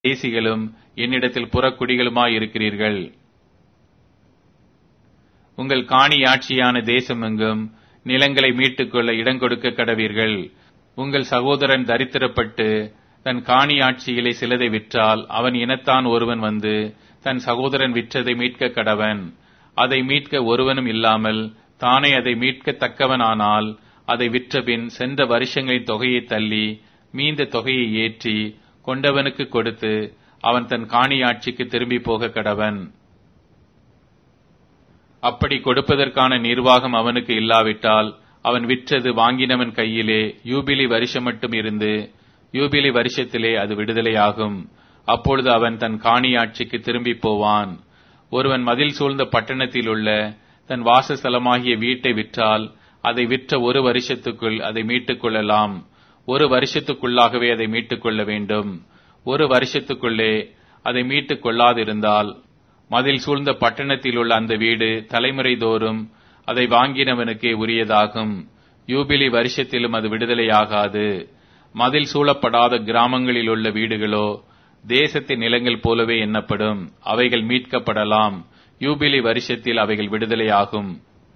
தேசிகளும் என்னிடத்தில் புறக்குடிகளுமாயிருக்கிறீர்கள். உங்கள் காணியாட்சியான தேசமெங்கும் நிலங்களை மீட்டுக்கொள்ள இடங்கொடுக்க கடவீர்கள். உங்கள் சகோதரன் தரித்திரப்பட்டு தன் காணியாட்சியிலே சிலதை விற்றால் அவன் இனத்தான் ஒருவன் வந்து தன் சகோதரன் விற்றதை மீட்க கடவன். அதை மீட்க ஒருவனும் இல்லாமல் தானே அதை மீட்கத்தக்கவனானால் அதை விற்றபின் சென்ற வருஷங்களின் தொகையை தள்ளி மீந்த தொகையை ஏற்றி கொண்டவனுக்கு கொடுத்து அவன் தன் காணியாட்சிக்கு திரும்பி போக கடவன். அப்படி கொடுப்பதற்கான நிர்வாகம் அவனுக்கு இல்லாவிட்டால் அவன் விற்றது வாங்கினவன் கையிலே யூபிலி வருஷம் மட்டும் இருந்து யூபிலி வருஷத்திலே அது விடுதலையாகும். அப்பொழுது அவன் தன் காணியாட்சிக்கு திரும்பி போவான். ஒருவன் மதில் சூழ்ந்த பட்டணத்தில் உள்ள தன் வாசஸ்தலமாகிய வீட்டை விற்றால் அதை விற்ற ஒரு வருஷத்துக்குள் அதை மீட்டுக் கொள்ளலாம். ஒரு வருஷத்துக்குள்ளாகவே அதை மீட்டுக் கொள்ள வேண்டும். ஒரு வருஷத்துக்குள்ளே அதை மீட்டுக் கொள்ளாதிருந்தால் மதில் சூழ்ந்த பட்டணத்தில் உள்ள அந்த வீடு தலைமுறை தோறும் அதை வாங்கினவனுக்கே உரியதாகும். யூபிலி வருஷத்திலும் அது விடுதலையாகாது. மதில் சூழப்படாத கிராமங்களில் உள்ள வீடுகளோ தேசத்தின் நிலங்கள் போலவே எண்ணப்படும். அவைகள் மீட்கப்படலாம். யூபிலி வருஷத்தில் அவைகள் விடுதலையாகும்.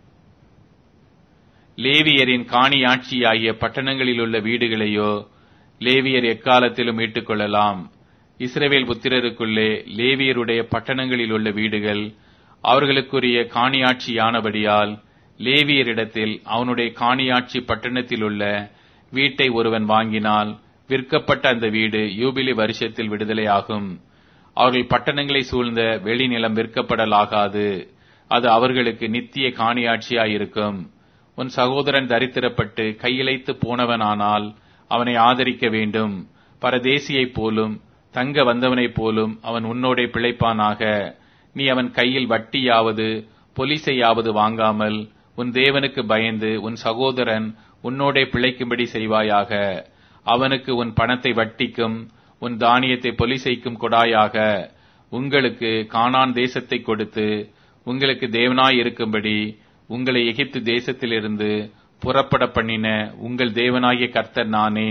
லேவியரின் காணியாட்சியாகிய பட்டணங்களில் உள்ள வீடுகளையோ லேவியர் எக்காலத்திலும் மீட்டுக் கொள்ளலாம். இஸ்ரவேல் புத்திரருக்குள்ளே லேவியருடைய பட்டணங்களில் உள்ள வீடுகள் அவர்களுக்குரிய காணியாட்சியானபடியால் லேவியரிடத்தில் அவனுடைய காணியாட்சி பட்டணத்தில் உள்ள வீட்டை ஒருவன் வாங்கினால் விற்கப்பட்ட அந்த வீடு யூபிலி வருஷத்தில் விடுதலையாகும். அவர்கள் பட்டணங்களை சூழ்ந்த வெளிநிலம் விற்கப்படலாகாது. அது அவர்களுக்கு நித்திய காணியாட்சியாயிருக்கும். உன் சகோதரன் தரித்திரப்பட்டு கையிழைத்து போனவனானால் அவனை ஆதரிக்க வேண்டும். பரதேசியைப் போலும் தங்க வந்தவனைப் போலும் அவன் உன்னோடே பிழைப்பானாக. நீ அவன் கையில் வட்டியாவது பொலிசையாவது வாங்காமல் உன் தேவனுக்கு பயந்து உன் சகோதரன் உன்னோடே பிழைக்கும்படி செய்வாயாக. அவனுக்கு உன் பணத்தை வட்டிக்கும் உன் தானியத்தை பொலிசைக்கும் கொடாயாக. உங்களுக்கு கானான் தேசத்தை கொடுத்து உங்களுக்கு தேவனாயிருக்கும்படி உங்களை எகிப்து தேசத்திலிருந்து புறப்பட பண்ணின உங்கள் தேவனாகிய கர்த்தர் நானே.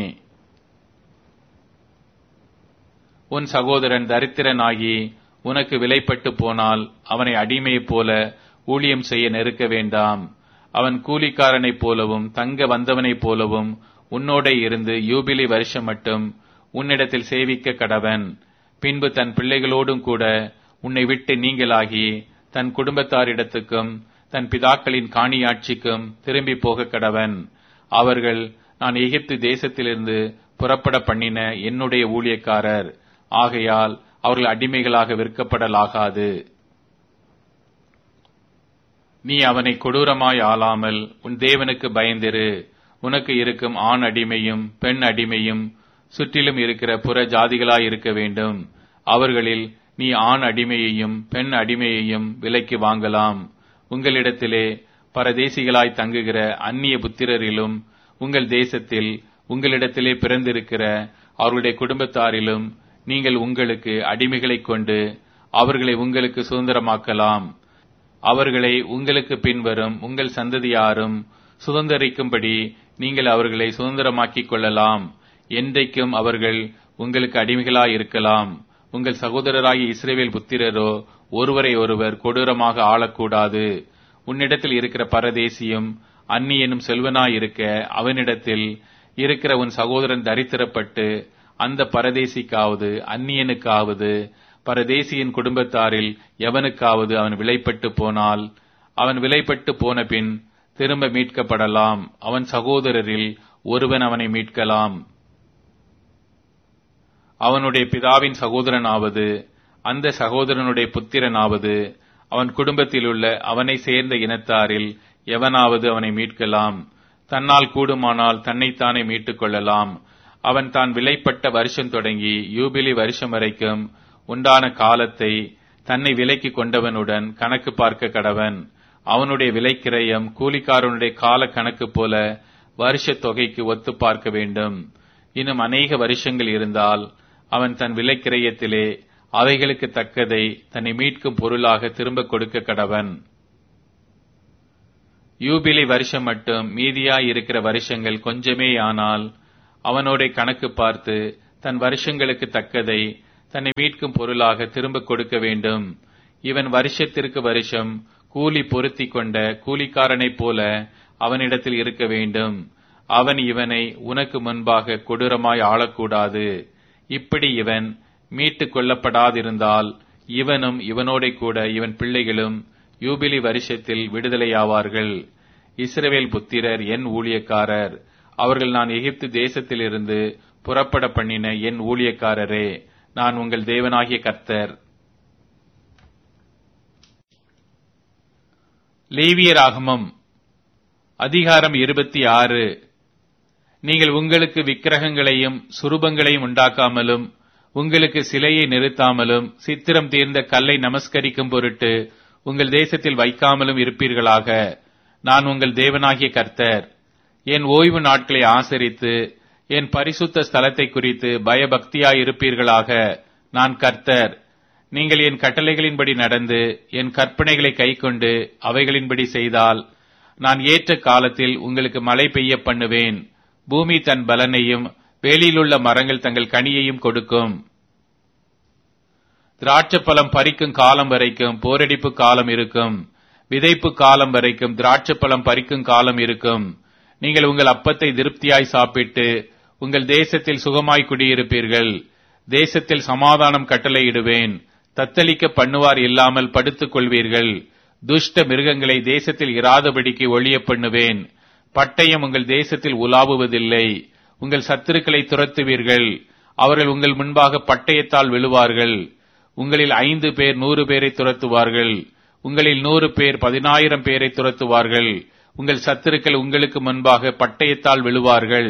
உன் சகோதரன் தரித்திரனாகி உனக்கு விலைப்பட்டு போனால் அவனை அடிமையைப் போல ஊழியம் செய்ய நெருக்க வேண்டாம். அவன் கூலிக்காரனைப் போலவும் தங்க வந்தவனைப் போலவும் உன்னோட இருந்து யூபிலி வருஷம் மட்டும் உன்னிடத்தில் சேவிக்க கடவன். பின்பு தன் பிள்ளைகளோடும் கூட உன்னை விட்டு நீங்களாகி தன் குடும்பத்தாரிடத்துக்கும் தன் பிதாக்களின் காணியாட்சிக்கும் திரும்பி போக கடவன். அவர்கள் நான் எகிப்து தேசத்திலிருந்து புறப்பட பண்ணின என்னுடைய ஊழியக்காரர். ஆகையால் அவர்கள் அடிமைகளாக விற்கப்படலாகாது. நீ அவனை கொடூரமாய் ஆளாமல் உன் தேவனுக்கு பயந்திரு. உனக்கு இருக்கும் ஆண் அடிமையும் பெண் அடிமையும் சுற்றிலும் இருக்கிற புற ஜாதிகளாயிருக்க வேண்டும். அவர்களில் நீ ஆண் அடிமையையும் பெண் அடிமையையும் விலைக்கு வாங்கலாம். உங்களிடத்திலே பரதேசிகளாய் தங்குகிற அந்நிய புத்திரரிலும் உங்கள் தேசத்தில் உங்களிடத்திலே பிறந்திருக்கிற அவர்களுடைய குடும்பத்தாரிலும் நீங்கள் உங்களுக்கு அடிமைகளைக் கொண்டு அவர்களை உங்களுக்கு சுதந்திரமாக்கலாம். அவர்களை உங்களுக்கு பின்வரும் உங்கள் சந்ததியாரும் சுதந்திரிக்கும்படி நீங்கள் அவர்களை சுதந்திரமாக்கிக் கொள்ளலாம். என்றைக்கும் அவர்கள் உங்களுக்கு அடிமைகளாயிருக்கலாம். உங்கள் சகோதரராகிய இஸ்ரவேல் புத்திரரோ ஒருவரை ஒருவர் கொடூரமாக ஆளக்கூடாது. உன்னிடத்தில் இருக்கிற பரதேசியும் அந்நியனும் செல்வனாயிருக்க அவனிடத்தில் இருக்கிற உன் சகோதரன் தரித்திரப்பட்டு அந்த பரதேசிக்காவது அந்நியனுக்காவது பரதேசியின் குடும்பத்தாரில் எவனுக்காவது அவன் விலைப்பட்டு போனால் அவன் விலைப்பட்டு போன பின் திரும்ப மீட்கப்படலாம். அவன் சகோதரரில் ஒருவன் அவனை மீட்கலாம். அவனுடைய பிதாவின் சகோதரனாவது அந்த சகோதரனுடைய புத்திரனாவது அவன் குடும்பத்திலுள்ள அவனை சேர்ந்த இனத்தாரில் எவனாவது அவனை மீட்கலாம். தன்னால் கூடுமானால் தன்னைத்தானே மீட்டுக் கொள்ளலாம். அவன் தான் விலைப்பட்ட வருஷம் தொடங்கி யூபிலி வருஷம் வரைக்கும் உண்டான காலத்தை தன்னை விலைக்கு கொண்டவனுடன் கணக்கு பார்க்க கடவன். அவனுடைய விலைக்கிரயம் கூலிக்காரனுடைய கால கணக்கு போல வருஷ தொகைக்கு ஒத்து பார்க்க வேண்டும். இன்னும் அநேக வருஷங்கள் இருந்தால் அவன் தன் விலைக்கிரயத்திலே அவைகளுக்கு தக்கதை தன்னை மீட்கும் பொருளாக திரும்ப கொடுக்க கடவன். யூபிலி வருஷம் மட்டும் மீதியாயிருக்கிற வருஷங்கள் கொஞ்சமேயானால் அவனோட கணக்கு பார்த்து தன் வருஷங்களுக்கு தக்கதை தன்னை மீட்கும் பொருளாக திரும்ப கொடுக்க வேண்டும். இவன் வருஷத்திற்கு வருஷம் கூலி பொருத்தி கொண்ட கூலிக்காரனைப் போல அவனிடத்தில் இருக்க வேண்டும். அவன் இவனை உனக்கு முன்பாக கொடூரமாய் ஆளக்கூடாது. இப்படி இவன் மீட்டுக் கொள்ளப்படாதிருந்தால் இவனும் இவனோட கூட இவன் பிள்ளைகளும் யூபிலி வருஷத்தில் விடுதலையாவார்கள். இஸ்ரவேல் புத்திரர் என் ஊழியக்காரர். அவர்கள் நான் எகிப்து தேசத்திலிருந்து புறப்பட பண்ணின என் ஊழியக்காரரே. நான் உங்கள் தேவனாகிய கர்த்தர். லேவியராகமம் அதிகாரம் 26. நீங்கள் உங்களுக்கு விக்கிரகங்களையும் சுரூபங்களையும் உண்டாக்காமலும் உங்களுக்கு சிலையை நிறுத்தாமலும் சித்திரம் தீர்ந்த கல்லை நமஸ்கரிக்கும் பொருட்டு உங்கள் தேசத்தில் வைக்காமலும் இருப்பீர்களாக. நான் உங்கள் தேவனாகிய கர்த்தர். என் ஓய்வு நாட்களை ஆசரித்து என் பரிசுத்த ஸ்தலத்தை குறித்து பயபக்தியாய் இருப்பீர்களாக. நான் கர்த்தர். நீங்கள் என் கட்டளைகளின்படி நடந்து என் கற்பனைகளை கைக்கொண்டு அவைகளின்படி செய்தால் நான் ஏற்ற காலத்தில் உங்களுக்கு மழை பெய்ய பண்ணுவேன். பூமி தன் பலனையும் வேலியிலுள்ள மரங்கள் தங்கள் கனியையும் கொடுக்கும். திராட்சப்பழம் பறிக்கும் காலம் வரைக்கும் போரடிப்பு காலம் இருக்கும். விதைப்பு காலம் வரைக்கும் திராட்சப்பழம் பறிக்கும் காலம் இருக்கும். நீங்கள் உங்கள் அப்பத்தை திருப்தியாய் சாப்பிட்டு உங்கள் தேசத்தில் சுகமாய் குடியிருப்பீர்கள். தேசத்தில் சமாதானம் கட்டளையிடுவேன். தத்தளிக்க பண்ணுவார் இல்லாமல் படுத்துக் கொள்வீர்கள். துஷ்ட மிருகங்களை தேசத்தில் இராதபடிக்கு ஒழிய பண்ணுவேன். பட்டயம் உங்கள் தேசத்தில் உலாவுவதில்லை. உங்கள் சத்துருக்களை துரத்துவீர்கள். அவர்கள் உங்கள் முன்பாக பட்டயத்தால் விழுவார்கள். உங்களில் 5 பேர் 100 பேரை துரத்துவார்கள். உங்களில் 100 பேர் 10,000 பேரை துரத்துவார்கள். உங்கள் சத்துருக்கள் உங்களுக்கு முன்பாக பட்டயத்தால் விழுவார்கள்.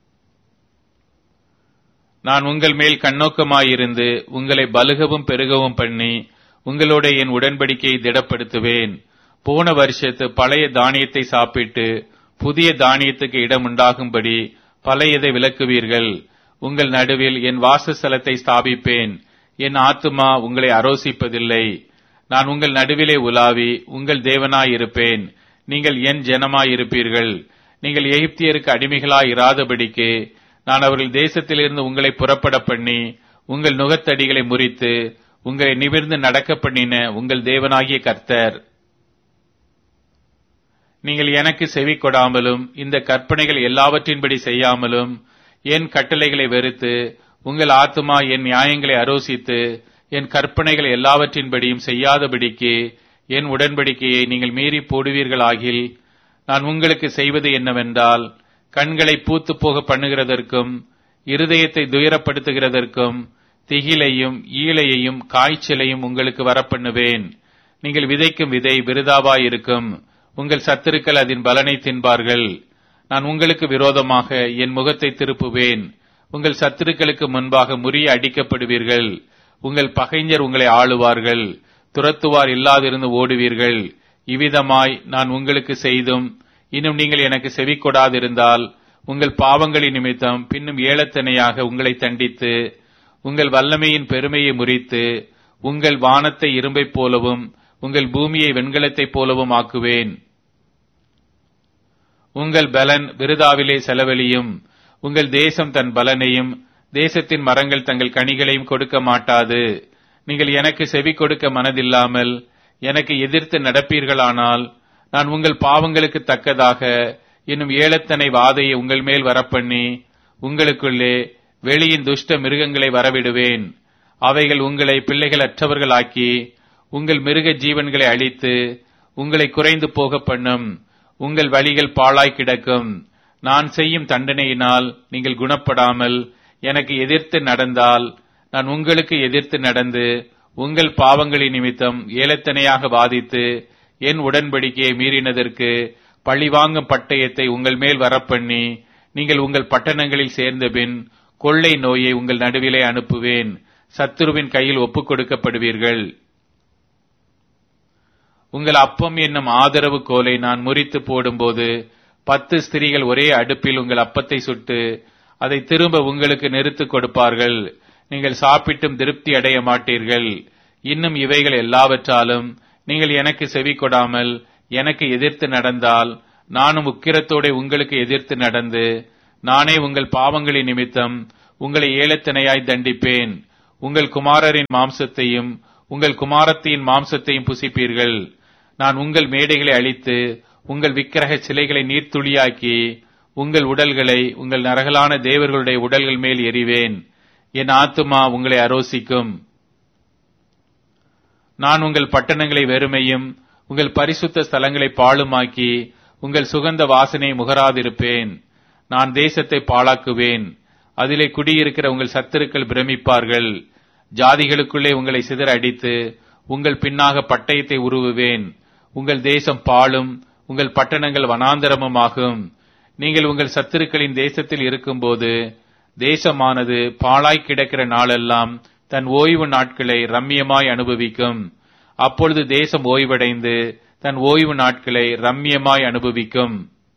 நான் உங்கள் மேல் கண்ணோக்கமாயிருந்து உங்களை பலுகவும் பெருகவும் பண்ணி உங்களோட என் உடன்படிக்கையை திடப்படுத்துவேன். போன வருஷத்து பழைய தானியத்தை சாப்பிட்டு புதிய தானியத்துக்கு இடம் உண்டாகும்படி பழையதை விலக்குவீர்கள். உங்கள் நடுவில் என் வாசஸ்தலத்தை ஸ்தாபிப்பேன். என் ஆத்துமா உங்களை அரோசிப்பதில்லை. நான் உங்கள் நடுவிலே உலாவி உங்கள் தேவனாயிருப்பேன். நீங்கள் என் ஜனமாயிருப்பீர்கள். நீங்கள் எகிப்தியருக்கு அடிமைகளாய் இராதபடிக்கு நான் அவர்கள் தேசத்திலிருந்து உங்களை புறப்பட பண்ணி உங்கள் நுகத்தடிகளை முறித்து உங்களை நிமிர்ந்து நடக்க பண்ணின உங்கள் தேவனாகிய கர்த்தர். நீங்கள் எனக்கு செவி கொடாமலும் இந்த கற்பனைகள் எல்லாவற்றின்படி செய்யாமலும் என் கட்டளைகளை வெறுத்து உங்கள் ஆத்துமா என் நியாயங்களை அரோசித்து என் கற்பனைகள் எல்லாவற்றின்படியும் செய்யாதபடிக்கு என் உடன்படிக்கையை நீங்கள் மீறி போடுவீர்களாகில் நான் உங்களுக்கு செய்வது என்னவென்றால் கண்களை பூத்து போக பண்ணுகிறதற்கும் இருதயத்தை துயரப்படுத்துகிறதற்கும் திகிலையும் ஈழையையும் காய்ச்சலையும் உங்களுக்கு வரப்பண்ணுவேன். நீங்கள் விதைக்கும் விதை விருதாவாயிருக்கும். உங்கள் சத்துருக்கள் அதன் பலனை தின்பார்கள். நான் உங்களுக்கு விரோதமாக என் முகத்தை திருப்புவேன். உங்கள் சத்துருக்களுக்கு முன்பாக முறிய அடிக்கப்படுவீர்கள். உங்கள் பகைஞர் உங்களை ஆளுவார்கள். துரத்துவார் இல்லாதிருந்து ஓடுவீர்கள். இவ்விதமாய் நான் உங்களுக்கு செய்தும் இன்னும் நீங்கள் எனக்கு செவி கொடாதிருந்தால் உங்கள் பாவங்களின் நிமித்தம் பின்னும் ஏளத்தனையாக உங்களை தண்டித்து உங்கள் வல்லமையின் பெருமையை முறித்து உங்கள் வானத்தை இரும்பைப் போலவும் உங்கள் பூமியை வெண்கலத்தைப் போலவும் ஆக்குவேன். உங்கள் பலன் விருதாவிலே செலவழியும். உங்கள் தேசம் தன் பலனையும் தேசத்தின் மரங்கள் தங்கள் கனிகளையும் கொடுக்க மாட்டாது. நீங்கள் எனக்கு செவி கொடுக்க மனதில்லாமல் எனக்கு எதிர்த்து நடப்பீர்களானால் நான் உங்கள் பாவங்களுக்கு தக்கதாக இன்னும் ஏளத்தனை வாதையை உங்கள் மேல் வரப்பண்ணி உங்களுக்குள்ளே வெளியின் துஷ்ட மிருகங்களை வரவிடுவேன். அவைகள் உங்களை பிள்ளைகள் அற்றவர்களாக்கி உங்கள் மிருக ஜீவன்களை அழித்து உங்களை குறைந்து போக பண்ணும். உங்கள் வழிகள் பாழாய் கிடக்கும். நான் செய்யும் தண்டனையினால் நீங்கள் குணப்படாமல் எனக்கு எதிர்த்து நடந்தால் நான் உங்களுக்கு எதிர்த்து நடந்து உங்கள் பாவங்களின் நிமித்தம் ஏளத்தனையாக வாதித்து என் உடன்படிக்கையை மீறினதற்கு பழிவாங்கும் பட்டயத்தை உங்கள் மேல் வரப்பண்ணி நீங்கள் உங்கள் பட்டணங்களில் சேர்ந்தபின் கொள்ளை நோயை உங்கள் நடுவிலே அனுப்புவேன். சத்துருவின் கையில் ஒப்புக் கொடுக்கப்படுவீர்கள். உங்கள் அப்பம் என்னும் ஆதரவு கோலை நான் முறித்து போடும்போது 10 ஸ்திரீகள் ஒரே அடுப்பில் உங்கள் அப்பத்தை சுட்டு அதை திரும்ப உங்களுக்கு நிறுத்துக் கொடுப்பார்கள். நீங்கள் சாப்பிட்டும் திருப்தி அடைய மாட்டீர்கள். இன்னும் இவைகள் எல்லாவற்றாலும் நீங்கள் எனக்கு செவி கொடாமல் எனக்கு எதிர்த்து நடந்தால் நானும் உக்கிரத்தோட உங்களுக்கு எதிர்த்து நடந்து நானே உங்கள் பாவங்களின் நிமித்தம் உங்களை ஏளத்தனையாய் தண்டிப்பேன். உங்கள் குமாரரின் மாம்சத்தையும் உங்கள் குமாரத்தியின் மாம்சத்தையும் புசிப்பீர்கள். நான் உங்கள் மேடைகளை அழித்து உங்கள் விக்கிரக சிலைகளை நீர்த்துளியாக்கி உங்கள் உடல்களை உங்கள் நரகலான தேவர்களுடைய உடல்கள் மேல் எறிவேன். என் ஆத்துமா உங்களை அரோசிக்கும். நான் உங்கள் பட்டணங்களை வெறுமையும் உங்கள் பரிசுத்த ஸ்தலங்களை பாழுமாக்கி உங்கள் சுகந்த வாசனை முகராதிருப்பேன். நான் தேசத்தை பாழாக்குவேன். அதிலே குடியிருக்கிற உங்கள் சத்துருக்கள் பிரமிப்பார்கள். ஜாதிகளுக்குள்ளே உங்களை சிதற அடித்து உங்கள் பின்னாக பட்டயத்தை உருவுவேன். உங்கள் தேசம் பாழும் உங்கள் பட்டணங்கள் வனாந்தரமுமாகும். நீங்கள் உங்கள் சத்துருக்களின் தேசத்தில் இருக்கும்போது தேசமானது பாழாய் கிடக்கிற நாளெல்லாம் தன் ஓய்வு நாட்களை ரம்மியமாய் அனுபவிக்கும். அப்பொழுது தேசம் ஓய்வடைந்து தன் ஓய்வு நாட்களை ரம்மியமாய் அனுபவிக்கும்.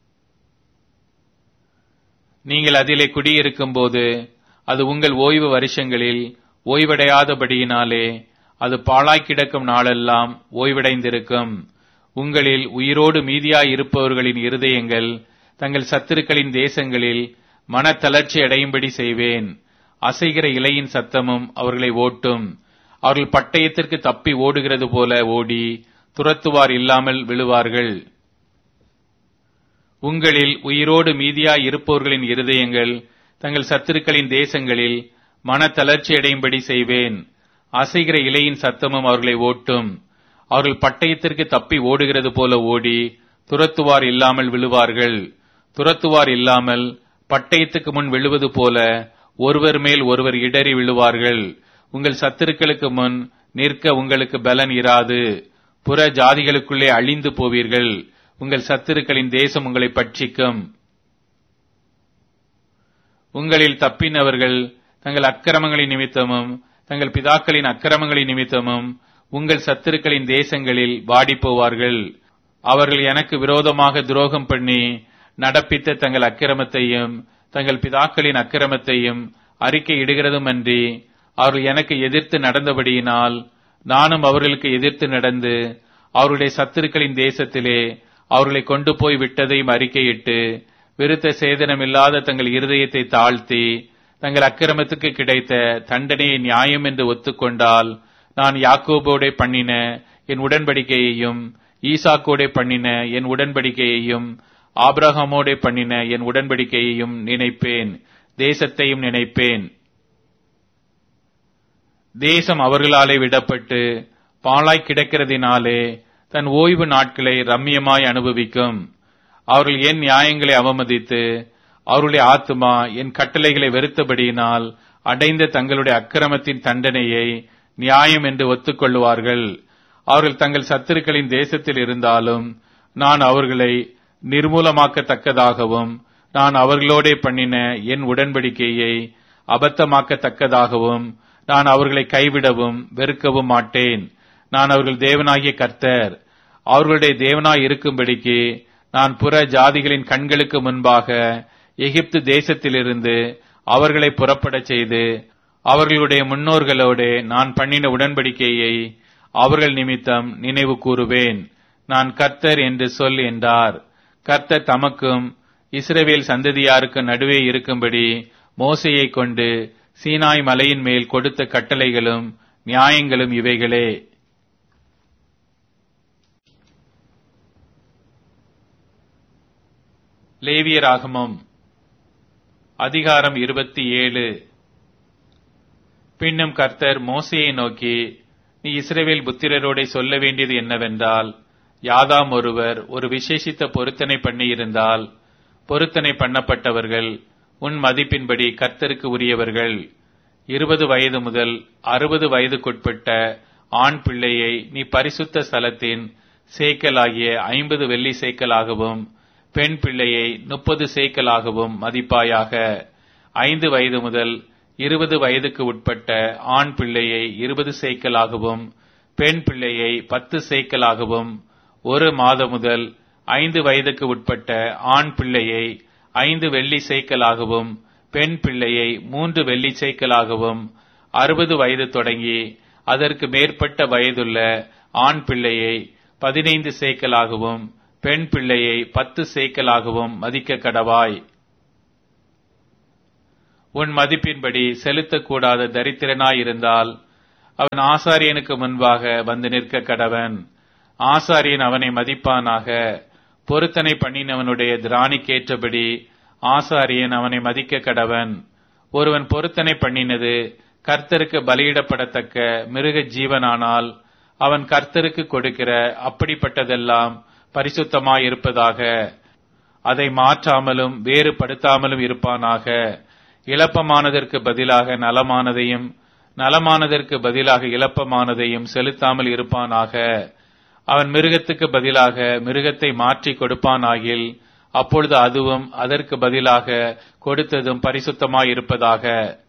நீங்கள் அதிலே குடியிருக்கும் போது அது உங்கள் ஓய்வு வருஷங்களில் ஓய்வடையாதபடியினாலே அது பாழாய் கிடக்கும் நாளெல்லாம் ஓய்வடைந்திருக்கும். உங்களில் உயிரோடு மீதியாய் இருப்பவர்களின் இருதயங்கள் தங்கள் சத்துருக்களின் தேசங்களில் மனத்தளர்ச்சி அடையும்படி செய்வேன். அசைகிற இலையின் சத்தமும் அவர்களை ஓட்டும். அவர்கள் பட்டயத்திற்கு தப்பி ஓடுகிறது போல ஓடி துரத்துவார் இல்லாமல் விழுவார்கள். உங்களில் உயிரோடு மீதியாய் இருப்பவர்களின் இருதயங்கள் தங்கள் சத்துருக்களின் தேசங்களில் மனத்தளர்ச்சி அடையும்படி செய்வேன். அசைகிற இலையின் சத்தமும் அவர்களை ஓட்டும். அவர்கள் பட்டயத்திற்கு தப்பி ஓடுகிறது போல ஓடி துரத்துவார் இல்லாமல் விழுவார்கள். துரத்துவார் இல்லாமல் பட்டயத்துக்கு முன் விழுவது போல ஒருவர் மேல் ஒருவர் இடறி விழுவார்கள். உங்கள் சத்துருக்களுக்கு முன் நிற்க உங்களுக்கு பலன் இராது. புற ஜாதிகளுக்குள்ளே அழிந்து போவீர்கள். உங்கள் சத்துருக்களின் தேசம் உங்களை பட்சிக்கும். உங்களில் தப்பினவர்கள் தங்கள் அக்கிரமங்களின் நிமித்தமும் தங்கள் பிதாக்களின் அக்கிரமங்களின் நிமித்தமும் உங்கள் சத்துருக்களின் தேசங்களில் வாடிப் போவார்கள். அவர்கள் எனக்கு விரோதமாக துரோகம் பண்ணி நடப்பித்த தங்கள் அக்கிரமத்தையும் தங்கள் பிதாக்களின் அக்கிரமத்தையும் அறிக்கை இடுகிறதுமன்றி அவர்கள் எனக்கு எதிர்த்து நடந்தபடியினால் நானும் அவர்களுக்கு எதிர்த்து நடந்து அவருடைய சத்துருக்களின் தேசத்திலே அவர்களை கொண்டு போய் விட்டதையும் அறிக்கையிட்டு விருத்த சேதனமில்லாத தங்கள் இருதயத்தை தாழ்த்தி தங்கள் அக்கிரமத்துக்கு கிடைத்த தண்டனையை நியாயம் என்று ஒத்துக்கொண்டால் நான் யாக்கோபோடே பண்ணின என் உடன்படிக்கையையும் ஈசாக்கோடே பண்ணின என் உடன்படிக்கையையும் ஆபிரகாமோடே பண்ணின என் உடன்படிக்கையையும் நினைப்பேன். தேசத்தையும் நினைப்பேன். தேசம் அவர்களாலே விடப்பட்டு பாழாய் கிடக்கிறதினாலே தன் ஓய்வு நாட்களை ரம்மியமாய் அனுபவிக்கும். அவர்கள் என் நியாயங்களை அவமதித்து அவருடைய ஆத்துமா என் கட்டளைகளை வெறுத்தபடியினால் அடைந்த தங்களுடைய அக்கிரமத்தின் தண்டனையை நியாயம் என்று ஒத்துக்கொள்ளுவார்கள். அவர்கள் தங்கள் சத்துருக்களின் தேசத்தில் இருந்தாலும் நான் அவர்களை நிர்மூலமாக்கத்தக்கதாகவும் நான் அவர்களோடே பண்ணின என் உடன்படிக்கையை அபத்தமாக்கத்தக்கதாகவும் நான் அவர்களை கைவிடவும் வெறுக்கவும் மாட்டேன். நான் அவர்கள் தேவனாகிய கர்த்தர். அவர்களுடைய தேவனாய் இருக்கும்படிக்கு நான் புற ஜாதிகளின் கண்களுக்கு முன்பாக எகிப்து தேசத்திலிருந்து அவர்களை புறப்படச் செய்து அவர்களுடைய முன்னோர்களோடே நான் பண்ணின உடன்படிக்கையை அவர்கள் நிமித்தம் நினைவு கூறுவேன். நான் கர்த்தர் என்று சொல் என்றார். கர்த்தர் தமக்கும் இஸ்ரவேல் சந்ததியாருக்கு நடுவே இருக்கும்படி மோசேயை கொண்டு சீனாய் மலையின் மேல் கொடுத்த கட்டளைகளும் நியாயங்களும் இவைகளே. லேவியராகமம் அதிகாரம் 27. பின்னும் கர்த்தர் மோசேயை நோக்கி, நீ இஸ்ரவேல் புத்திரரோடே சொல்ல வேண்டியது என்னவென்றால், யாதாம் ஒருவர் ஒரு விசேஷித்த பொருத்தனை பண்ணியிருந்தால் பொருத்தனை பண்ணப்பட்டவர்கள் உன் மதிப்பின்படி கர்த்தருக்கு உரியவர்கள். 20 வயது முதல் 60 வயதுக்குட்பட்ட ஆண் பிள்ளையை நீ பரிசுத்த ஸ்தலத்தின் சேக்கலாகிய 50 வெள்ளி சேக்கலாகவும் பெண் பிள்ளையை 30 சேக்கலாகவும் மதிப்பாயாக. 5 வயது முதல் 20 வயதுக்கு உட்பட்ட ஆண் பிள்ளையை 20 சேக்கலாகவும் பெண் பிள்ளையை 10 சேக்கலாகவும் 1 மாதம் முதல் 5 வயதுக்கு உட்பட்ட ஆண் பிள்ளையை 5 வெள்ளி சேக்கலாகவும் பெண் பிள்ளையை 3 வெள்ளி சேக்கலாகவும் 60 வயது தொடங்கி அதற்கு மேற்பட்ட வயதுள்ள ஆண் பிள்ளையை 15 சேக்கலாகவும் பெண் பிள்ளையை 10 சேக்கலாகவும் மதிக்க கடவாய். உன் மதிப்பின்படி செலுத்தக்கூடாத தரித்திரனாயிருந்தால் அவன் ஆசாரியனுக்கு முன்பாக வந்து நிற்க கடவன். ஆசாரியன் அவனை மதிப்பானாக. பொருத்தனை பண்ணினவனுடைய திராணிக்கேற்றபடி ஆசாரியன் அவனை மதிக்க கடவன். ஒருவன் பொருத்தனை பண்ணினது கர்த்தருக்கு பலியிடப்படத்தக்க மிருக ஜீவனானால் அவன் கர்த்தருக்கு கொடுக்கிற அப்படிப்பட்டதெல்லாம் பரிசுத்தமாயிருப்பதாக. அதை மாற்றாமலும் வேறுபடுத்தாமலும் இருப்பானாக. இளப்பமானதற்கு பதிலாக நலமானதையும் நலமானதற்கு பதிலாக இளப்பமானதையும் செலுத்தாமல் இருப்பானாக. அவன் மிருகத்துக்கு பதிலாக மிருகத்தை மாற்றி கொடுப்பானாகில் அப்பொழுது அதுவும் அதற்கு பதிலாக கொடுத்ததும் பரிசுத்தமாயிருப்பதாக.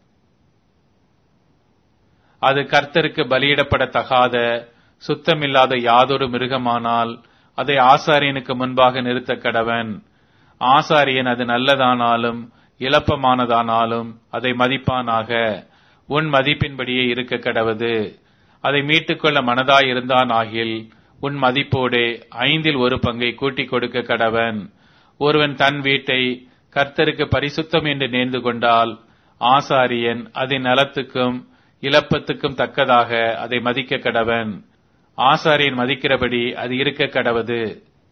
அது கர்த்தருக்கு பலியிடப்படத்தகாத சுத்தமில்லாத யாதொரு மிருகமானால் அதை ஆசாரியனுக்கு முன்பாக நிறுத்த கடவன். ஆசாரியன் அது நல்லதானாலும் இளப்பமானதானாலும் அதை மதிப்பானாக. உன் மதிப்பின்படியே இருக்க கடவது. அதை மீட்டுக்கொள்ள மனதாயிருந்தான் ஆகில் உன் மதிப்போடே 1/5 கூட்டிக் கொடுக்க கடவன். ஒருவன் தன் வீட்டை கர்த்தருக்கு பரிசுத்தம் என்று நேர்ந்து கொண்டால் ஆசாரியன் அதன் நலத்துக்கும் இளப்பத்துக்கும் தக்கதாக அதை மதிக்க கடவன். ஆசாரியன் மதிக்கிறபடி அது இருக்க கடவது.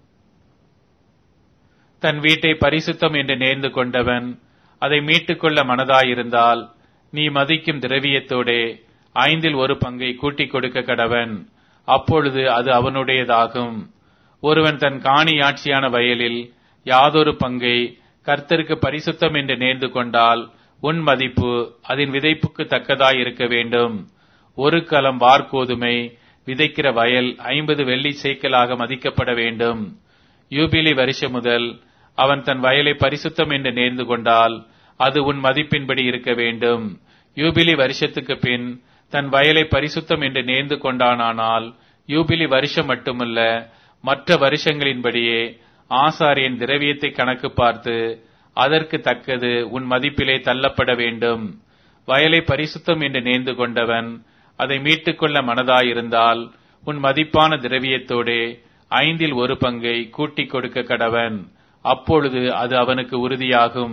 தன் வீட்டை பரிசுத்தம் என்று நேர்ந்து கொண்டவன் அதை மீட்டுக்கொள்ள மனதாயிருந்தால் நீ மதிக்கும் திரவியத்தோடே 1/5 கூட்டிக் கொடுக்க கடவன். அப்பொழுது அது அவனுடையதாகும். ஒருவன் தன் காணியாட்சியான வயலில் யாதொரு பங்கை கர்த்தருக்கு பரிசுத்தம் என்று நேர்ந்து கொண்டால் உன் மதிப்பு அதன் விதைப்புக்கு தக்கதாய் இருக்க வேண்டும். ஒரு கலம் வார்கோதுமை விதைக்கிற வயல் 50 வெள்ளி சேக்கலாக மதிக்கப்பட வேண்டும். யூபிலி வருஷம் முதல் அவன் தன் வயலை பரிசுத்தம் என்று நேர்ந்து கொண்டால் அது உன் மதிப்பின்படி இருக்க வேண்டும். யூபிலி வருஷத்துக்கு பின் தன் வயலை பரிசுத்தம் என்று நேர்ந்து கொண்டானால் யூபிலி வருஷம் மட்டுமல்ல மற்ற வருஷங்களின்படியே ஆசாரியன் திரவியத்தை கணக்கு பார்த்து அதற்கு தக்கது உன் மதிப்பிலே தள்ளப்பட வேண்டும். வயலை பரிசுத்தம் என்று நேர்ந்து கொண்டவன் அதை மீட்டுக்கொள்ள மனதாயிருந்தால் உன் மதிப்பான திரவியத்தோடே 1/5 கூட்டிக் கொடுக்க கடவன். அப்பொழுது அது அவனுக்கு உறுதியாகும்.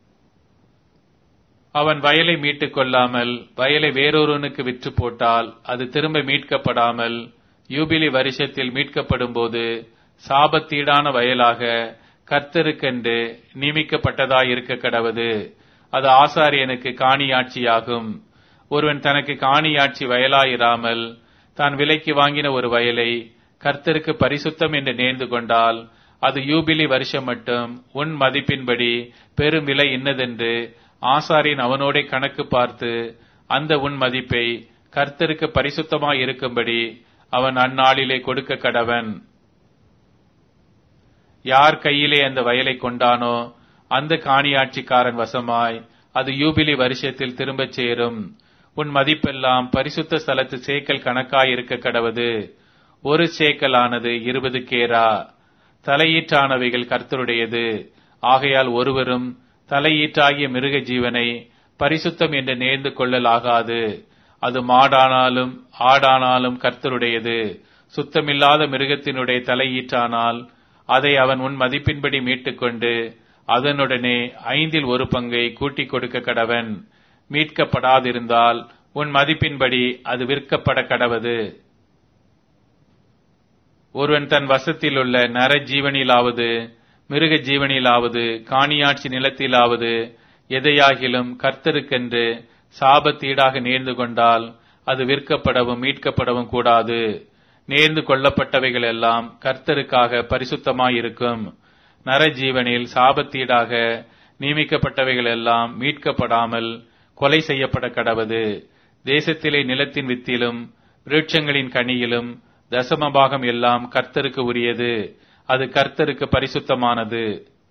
அவன் வயலை மீட்டுக் கொள்ளாமல் வயலை வேறொருவனுக்கு விற்று போட்டால் அது திரும்ப மீட்கப்படாமல் யூபிலி வருஷத்தில் மீட்கப்படும் போது சாபத்தீடான வயலாக கர்த்தருக்கென்று நியமிக்கப்பட்டதாயிருக்க கடவது. அது ஆசாரியனுக்கு காணியாட்சியாகும். ஒருவன் தனக்கு காணியாட்சி வயலாயிராமல் தான் விலைக்கு வாங்கின ஒரு வயலை கர்த்தருக்கு பரிசுத்தம் என்று நேர்ந்து கொண்டால் அது யூபிலி வருஷம் மட்டும் உன் மதிப்பின்படி பெரும் விலை இன்னதென்று ஆசாரியன் அவனோட கணக்கு பார்த்து அந்த உன் மதிப்பை கர்த்தருக்கு பரிசுத்தமாய் இருக்கும்படி அவன் அந்நாளிலே கொடுக்க கடவன். யார் கையிலே அந்த வயலை கொண்டானோ அந்த காணியாட்சிக்காரன் வசமாய் அது யூபிலி வருஷத்தில் திரும்பச் சேரும். உன் மதிப்பெல்லாம் பரிசுத்த ஸ்தலத்து சேக்கல் கணக்காய் இருக்க கடவது. ஒரு சேக்கலானது 20 கேரா. தலையீற்றானவைகள் கர்த்தருடையது. ஆகையால் ஒருவரும் தலையீற்றாகிய மிருக ஜீவனை பரிசுத்தம் என்று நேர்ந்து கொள்ளலாகாது. அது மாடானாலும் ஆடானாலும் கர்த்தருடையது. சுத்தமில்லாத மிருகத்தினுடைய தலையீற்றானால் அதை அவன் உன் மதிப்பின்படி மீட்டுக்கொண்டு அதனுடனே 1/5 கூட்டிக் கொடுக்க கடவன். மீட்கப்படாதிருந்தால் உன் மதிப்பின்படி அது விற்கப்பட கடவது. ஒருவன் தன் வசத்திலுள்ள நர ஜீவனிலாவது மிருக ஜீவனிலாவது காணியாட்சி நிலத்திலாவது எதையாகிலும் கர்த்தருக்கென்று சாபத்தீடாக நேர்ந்து கொண்டால் அது விற்கப்படவும் மீட்கப்படவும் கூடாது. நேர்ந்து கொள்ளப்பட்டவைகள் எல்லாம் கர்த்தருக்காக பரிசுத்தமாயிருக்கும். நரஜீவனில் சாபத்தீடாக நியமிக்கப்பட்டவைகள் எல்லாம் மீட்கப்படாமல் கொலை செய்யப்பட கடவது. தேசத்திலே நிலத்தின் வித்திலும் விருட்சங்களின் கனியிலும் தசமபாகம் எல்லாம் கர்த்தருக்கு உரியது. அது கர்த்தருக்கு பரிசுத்தமானது.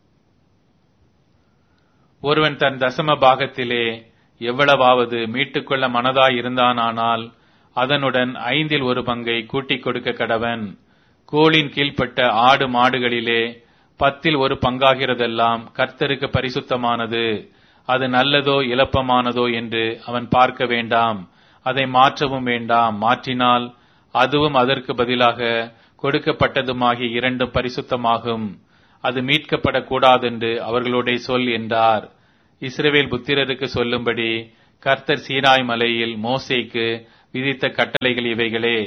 ஒருவன் தன் தசம பாகத்திலே எவ்வளவாவது மீட்டுக்கொள்ள மனதாய் இருந்தானால் அதனுடன் 1/5 கூட்டிக் கொடுக்க கடவன். கோளின் கீழ்ப்பட்ட ஆடு மாடுகளிலே 10% கர்த்தருக்கு பரிசுத்தமானது. அது நல்லதோ இளப்பமானதோ என்று அவன் பார்க்க வேண்டாம். அதை மாற்றவும் வேண்டாம். மாற்றினால் அதுவும் அதற்கு பதிலாக கொடுக்கப்பட்டதுமாகிய 2 பரிசுத்தமாகும். அது மீட்கப்படக்கூடாதென்று அவர்களோட சொல் என்றார். இஸ்ரவேல் புத்திரருக்கு சொல்லும்படி கர்த்தர் சீனாய் மலையில் மோசேக்கு விதித்த கட்டளைகள் இவைகளே.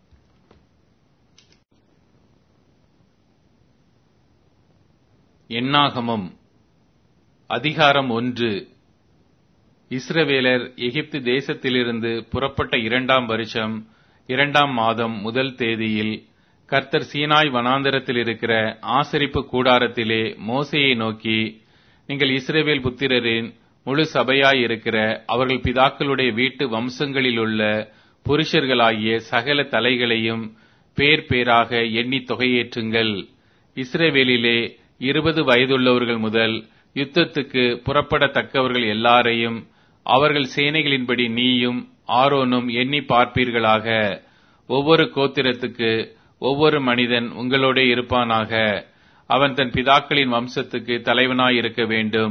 எண்ணாகமம் அதிகாரம் 1. இஸ்ரவேலர் எகிப்து தேசத்திலிருந்து புறப்பட்ட 2ஆம் வருஷம் 2ஆம் மாதம் 1 தேதியில் கர்த்தர் சீனாய் வனாந்தரத்தில் இருக்கிற ஆசரிப்பு கூடாரத்திலே மோசேயை நோக்கி, நீங்கள் இஸ்ரவேல் புத்திரரின் முழு சபையாய் இருக்கிற அவர்கள் பிதாக்களுடைய வீட்டு வம்சங்களிலுள்ள புருஷர்களாகிய சகல தலைகளையும் பேர் பேராக எண்ணி தொகையேற்றுங்கள். இஸ்ரவேலிலே 20 வயதுள்ளவர்கள் முதல் யுத்தத்துக்கு புறப்படத்தக்கவர்கள் எல்லாரையும் அவர்கள் சேனைகளின்படி நீயும் ஆரோனும் எண்ணி பார்ப்பீர்களாக. ஒவ்வொரு கோத்திரத்துக்கு ஒவ்வொரு மனிதன் உங்களோட இருப்பானாக. அவன் தன் பிதாக்களின் வம்சத்துக்கு தலைவனாய் இருக்க வேண்டும்.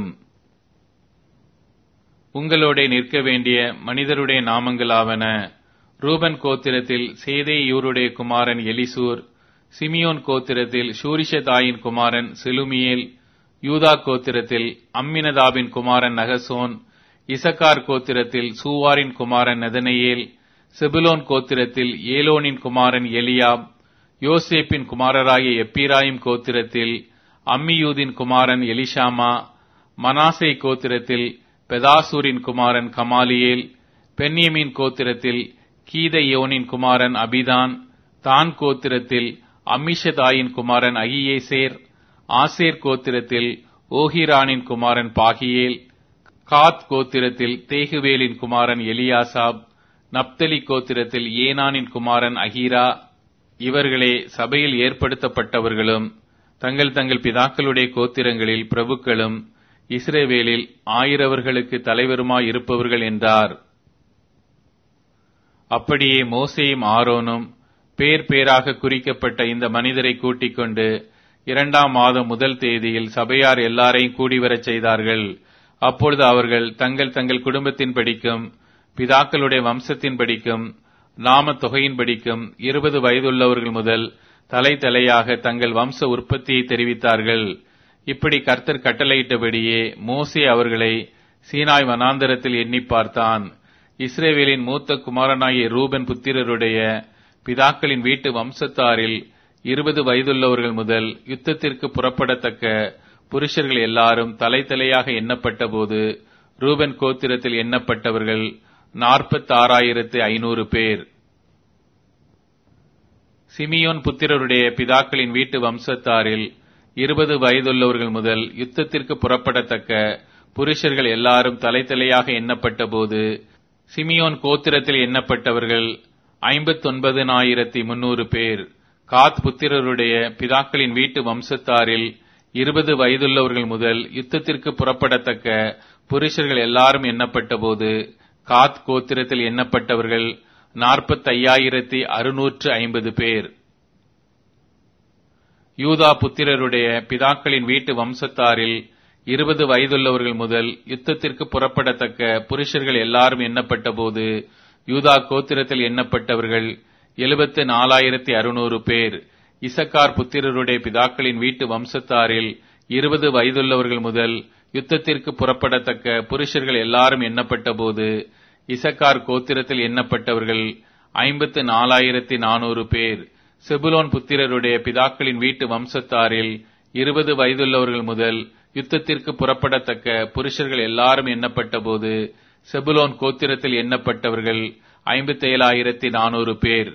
உங்களோட நிற்க வேண்டிய மனிதருடைய நாமங்களாவன: ரூபன் கோத்திரத்தில் சேதேயூருடைய குமாரன் எலிசூர், சிமியோன் கோத்திரத்தில் ஷூரிஷதாயின் குமாரன் செலுமியேல், யூதா கோத்திரத்தில் அம்மினதாபின் குமாரன் நகசோன், இசக்கார் கோத்திரத்தில் சூவாரின் குமாரன் நெதனெயேல், செபுலோன் கோத்திரத்தில் ஏலோனின் குமாரன் எலியாப், யோசேப்பின் குமாரராகிய எப்பிராயிம் கோத்திரத்தில் அம்மியூதின் குமாரன் எலிஷாமா, மனாசே கோத்திரத்தில் பெதாசூரின் குமாரன் கமாலியேல், பென்யமீன் கோத்திரத்தில் கீதையோனின் குமாரன் அபிதான், தான் கோத்திரத்தில் அம்மிஷதாயின் குமாரன் அகியேசேர், ஆசேர் கோத்திரத்தில் ஓஹிரானின் குமாரன் பாகியேல், காத் கோத்திரத்தில் தேகுவேலின் குமாரன் எலியாசாப், நப்தலி கோத்திரத்தில் ஏனானின் குமாரன் அகீரா. இவர்களே சபையில் ஏற்படுத்தப்பட்டவர்களும் தங்கள் தங்கள் பிதாக்களுடைய கோத்திரங்களில் பிரபுக்களும் இஸ்ரவேலில் 1000 தலைவருமாய் இருப்பவர்கள் என்றார். அப்படியே மோசேயும் ஆரோனும் பேர் பேராக குறிக்கப்பட்ட இந்த மனிதரை கூட்டிக் கொண்டு 2ஆம் மாதம் 1 தேதியில் சபையார் எல்லாரையும் கூடிவரச் செய்தார்கள். அப்பொழுது அவர்கள் தங்கள் தங்கள் குடும்பத்தின் படிக்கும் பிதாக்களுடைய வம்சத்தின் படிக்கும் நாம தொகையின் படிக்கும் 20 வயதுள்ளவர்கள் முதல் தலை தலையாக தங்கள் வம்ச உற்பத்தியை தெரிவித்தார்கள். இப்படி கர்த்தர் கட்டளையிட்டபடியே மோசே அவர்களை சீனாய் வனாந்தரத்தில் எண்ணி பார்த்தான். இஸ்ரவேலின் மூத்த குமாரனாகிய ரூபன் புத்திரருடைய பிதாக்களின் வீட்டு வம்சத்தாரில் 20 வயதுள்ளவர்கள் முதல் யுத்தத்திற்கு புறப்படத்தக்க புருஷர்கள் எல்லாரும் தலை தலையாக எண்ணப்பட்ட போது ரூபன் கோத்திரத்தில் எண்ணப்பட்டவர்கள் 46,500 பேர். சிமியோன் புத்திரருடைய பிதாக்களின் வீட்டு வம்சத்தாரில் 20 வயதுள்ளவர்கள் முதல் யுத்தத்திற்கு புறப்படத்தக்க புருஷர்கள் எல்லாரும் தலை தலையாக எண்ணப்பட்ட போது சிமியோன் கோத்திரத்தில் எண்ணப்பட்டவர்கள் 59,300 பேர். காத் புத்திரருடைய பிதாக்களின் வீட்டு வம்சத்தாரில் 20 வயதுள்ளவர்கள் முதல் யுத்தத்திற்கு புறப்படத்தக்க புருஷர்கள் எல்லாரும் எண்ணப்பட்ட போது காத் கோத்திரத்தில் எண்ணப்பட்டவர்கள் 45,650 பேர். யூதா புத்திரருடைய பிதாக்களின் வீட்டு வம்சத்தாரில் 20 வயதுள்ளவர்கள் முதல் யுத்தத்திற்கு புறப்படத்தக்க புருஷர்கள் எல்லாரும் எண்ணப்பட்ட போது யூதா கோத்திரத்தில் எண்ணப்பட்டவர்கள் 74,600 பேர். இசக்கார் புத்திரருடைய பிதாக்களின் வீட்டு வம்சத்தாரில் 20 வயதுள்ளவர்கள் முதல் யுத்தத்திற்கு புறப்படத்தக்க புருஷர்கள் எல்லாரும் எண்ணப்பட்ட போது இசக்கார் கோத்திரத்தில் எண்ணப்பட்டவர்கள் 54,400 பேர். செபுலோன் புத்திரருடைய பிதாக்களின் வீட்டு வம்சத்தாரில் 20 வயதுள்ளவர்கள் முதல் யுத்தத்திற்கு புறப்படத்தக்க புருஷர்கள் எல்லாரும் எண்ணப்பட்ட போது செபுலோன் கோத்திரத்தில் எண்ணப்பட்டவர்கள் 57,400 பேர்.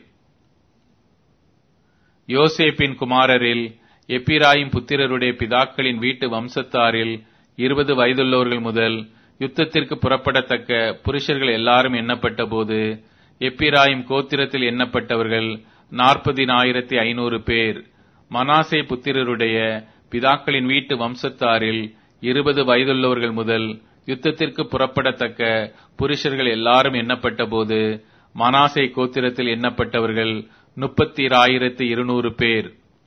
யோசேப்பின் குமாரரில் எப்பிராயிம் புத்திரருடைய பிதாக்களின் வீட்டு வம்சத்தாரில் 20 வயதுள்ளவர்கள் முதல் யுத்தத்திற்கு புறப்படத்தக்க புருஷர்கள் எல்லாரும் எண்ணப்பட்ட போது எப்பிராயிம் கோத்திரத்தில் எண்ணப்பட்டவர்கள் 40,500 பேர். மனாசே புத்திரருடைய பிதாக்களின் வீட்டு வம்சத்தாரில் 20 வயதுள்ளவர்கள் முதல் யுத்தத்திற்கு புறப்படத்தக்க புருஷர்கள் எல்லாரும் எண்ணப்பட்ட போது மனாசே கோத்திரத்தில் எண்ணப்பட்டவர்கள் 30,200 பேர்.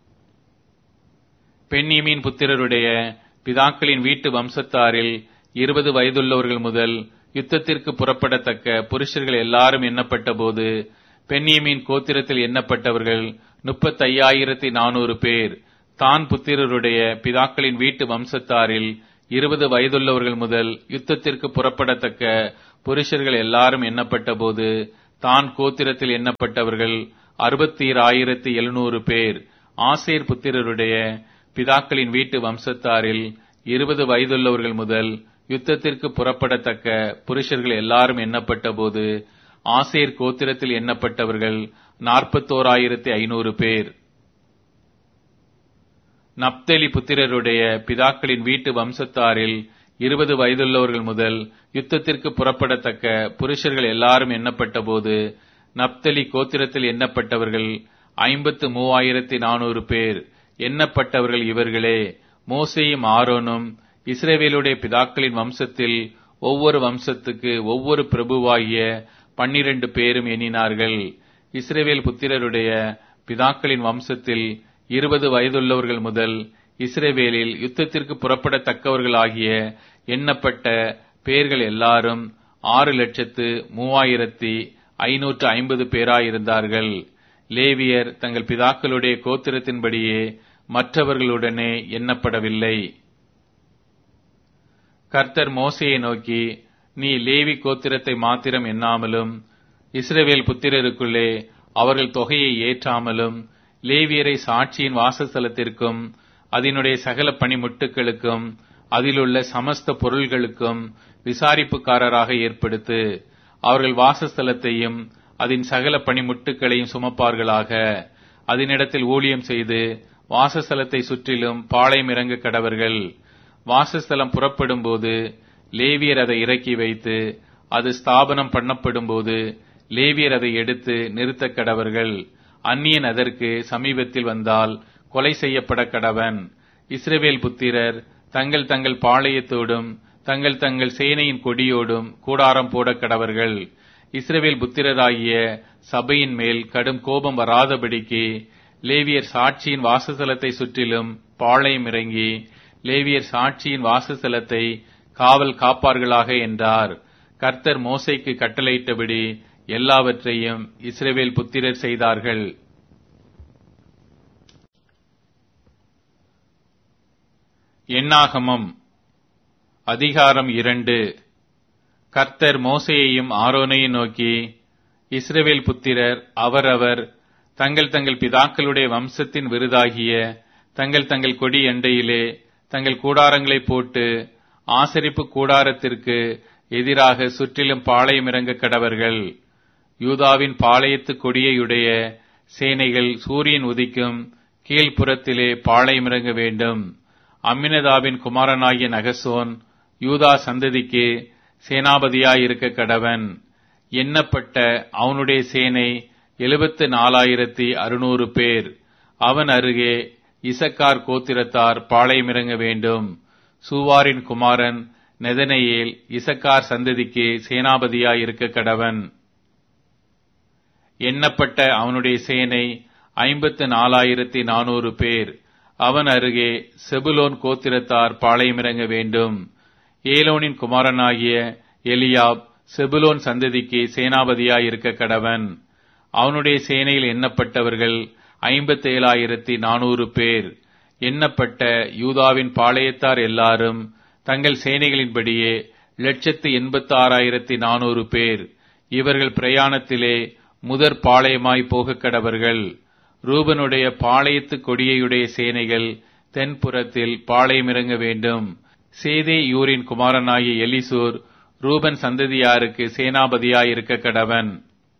பென்யமீன் புத்திரருடைய பிதாக்களின் வீட்டு வம்சத்தாரில் 20 வயதுள்ளவர்கள் முதல் யுத்தத்திற்கு புறப்படத்தக்க புருஷர்கள் எல்லாரும் எண்ணப்பட்ட போது பென்யமீன் கோத்திரத்தில் எண்ணப்பட்டவர்கள் 35,400 பேர். தான் புத்திரருடைய பிதாக்களின் வீட்டு வம்சத்தாரில் 20 வயதுள்ளவர்கள் முதல் யுத்தத்திற்கு புறப்படத்தக்க புருஷர்கள் எல்லாரும் எண்ணப்பட்ட போது தான் கோத்திரத்தில் எண்ணப்பட்டவர்கள் 61,700 பேர். ஆசேர் புத்திரருடைய பிதாக்களின் வீட்டு வம்சத்தாரில் 20 வயதுள்ளவர்கள் முதல் யுத்தத்திற்கு புறப்படத்தக்க புருஷர்கள் எல்லாரும் எண்ணப்பட்ட போது ஆசேர் கோத்திரத்தில் எண்ணப்பட்டவர்கள் 41,500 பேர். நப்தலி புத்திரருடைய பிதாக்களின் வீட்டு வம்சத்தாரில் 20 வயதுள்ளவர்கள் முதல் யுத்தத்திற்கு புறப்படத்தக்க புருஷர்கள் எல்லாரும் எண்ணப்பட்ட போது நப்தலி கோத்திரத்தில் எண்ணப்பட்டவர்கள் 53,400 பேர். எண்ணப்பட்டவர்கள் இவர்களே. மோசேயும் ஆரோனும் இஸ்ரவேலுடைய பிதாக்களின் வம்சத்தில் ஒவ்வொரு வம்சத்துக்கு ஒவ்வொரு பிரபுவாகிய 12 பேரும் எண்ணினார்கள். இஸ்ரவேல் புத்திரருடைய பிதாக்களின் வம்சத்தில் 20 வயதுள்ளவர்கள் முதல் இஸ்ரவேலில் யுத்தத்திற்கு புறப்படத்தக்கவர்களாகிய எண்ணப்பட்ட பேர்கள் எல்லாரும் 6,03,550 பேராயிருந்தார்கள். லேவியர் தங்கள் பிதாக்களுடைய கோத்திரத்தின்படியே மற்றவர்களுடனே எண்ணப்படவில்லை. கர்த்தர் மோசேயை நோக்கி, நீ லேவி கோத்திரத்தை மாத்திரம் எண்ணாமலும் இஸ்ரவேல் புத்திரருக்குள்ளே அவர்கள் தொகையை ஏற்றாமலும் லேவியரை சாட்சியின் வாசஸ்தலத்திற்கும் அதனுடைய சகல பணிமுட்டுகளுக்கும் அதிலுள்ள சமஸ்த பொருள்களுக்கும் விசாரிப்புக்காரராக ஏற்படுத்து. அவர்கள் வாசஸ்தலத்தையும் அதன் சகல பணிமுட்டுகளையும் சுமப்பார்களாக. அதனிடத்தில் ஊழியம் செய்து வாசஸ்தலத்தை சுற்றிலும் பாளையம் இறங்க கடவர்கள். வாசஸ்தலம் புறப்படும் போது லேவியர் அதை இறக்கி வைத்து அது ஸ்தாபனம் பண்ணப்படும் போது லேவியர் அதை எடுத்து நிறுத்த கடவர்கள். அந்நியன் அதற்கு சமீபத்தில் வந்தால் கொலை செய்யப்பட கடவன். இஸ்ரவேல் புத்திரர் தங்கள் தங்கள் பாளையத்தோடும் தங்கள் தங்கள் சேனையின் கொடியோடும் கூடாரம் போட கடவர்கள். இஸ்ரவேல் புத்திரராகிய சபையின் மேல் கடும் கோபம் வராதபடிக்கு லேவியர் சாட்சியின் வாசஸ்தலத்தை சுற்றிலும் பாளையம் இறங்கி லேவியர் சாட்சியின் வாசஸ்தலத்தை காவல் காப்பார்களாக என்றார். கர்த்தர் மோசேக்கு கட்டளையிட்டபடி எல்லாவற்றையும் இஸ்ரவேல் புத்திரர் செய்தார்கள். எண்ணாகமம் அதிகாரம் 2. கர்த்தர் மோசேயையும் ஆரோனையும் நோக்கி, இஸ்ரவேல் புத்திரர் அவரவர் தங்கள் தங்கள் பிதாக்களுடைய வம்சத்தின் விருதாகிய தங்கள் தங்கள் கொடி எண்டையிலே தங்கள் கூடாரங்களை போட்டு ஆசரிப்பு கூடாரத்திற்கு எதிராக சுற்றிலும் பாளையம் இறங்க கடவர்கள். யூதாவின் பாளையத்து கொடியையுடைய சேனைகள் சூரியன் உதிக்கும் கீழ்ப்புறத்திலே பாளையம் இறங்க வேண்டும். அம்மினதாபின் குமாரனாகிய நகசோன் யூதா சந்ததிக்கு சேனாபதியாயிருக்க கடவன். எண்ணப்பட்ட அவனுடைய சேனை 74,600 பேர். அவன் அருகே இசக்கார் கோத்திரத்தார் பாளையம் இறங்க வேண்டும். சூவாரின் குமாரன் நெதனெயேல் இசக்கார் சந்ததிக்கு சேனாபதியாயிருக்க கடவன். எண்ணப்பட்ட அவனுடைய சேனை 54,400 பேர். அவன் அருகே செபுலோன் கோத்திரத்தார் பாளையம் இறங்க வேண்டும். ஏலோனின் குமாரனாகிய எலியாப் செபுலோன் சந்ததிக்கு சேனாபதியாயிருக்க கடவன். அவனுடைய சேனையில் எண்ணப்பட்டவர்கள் 57,400 பேர். எண்ணப்பட்ட யூதாவின் பாளையத்தார் எல்லாரும் தங்கள் சேனைகளின்படியே 186,400 பேர். இவர்கள் பிரயாணத்திலே முதற் பாளையமாய் போக கடவர்கள். ரூபனுடைய பாளையத்து கொடியையுடைய சேனைகள் தென்புறத்தில் பாளையம் இறங்க வேண்டும். சேதேயூரின் குமாரனாகிய எலிசூர் ரூபன் சந்ததியாருக்கு சேனாபதியாயிருக்க கடவன்.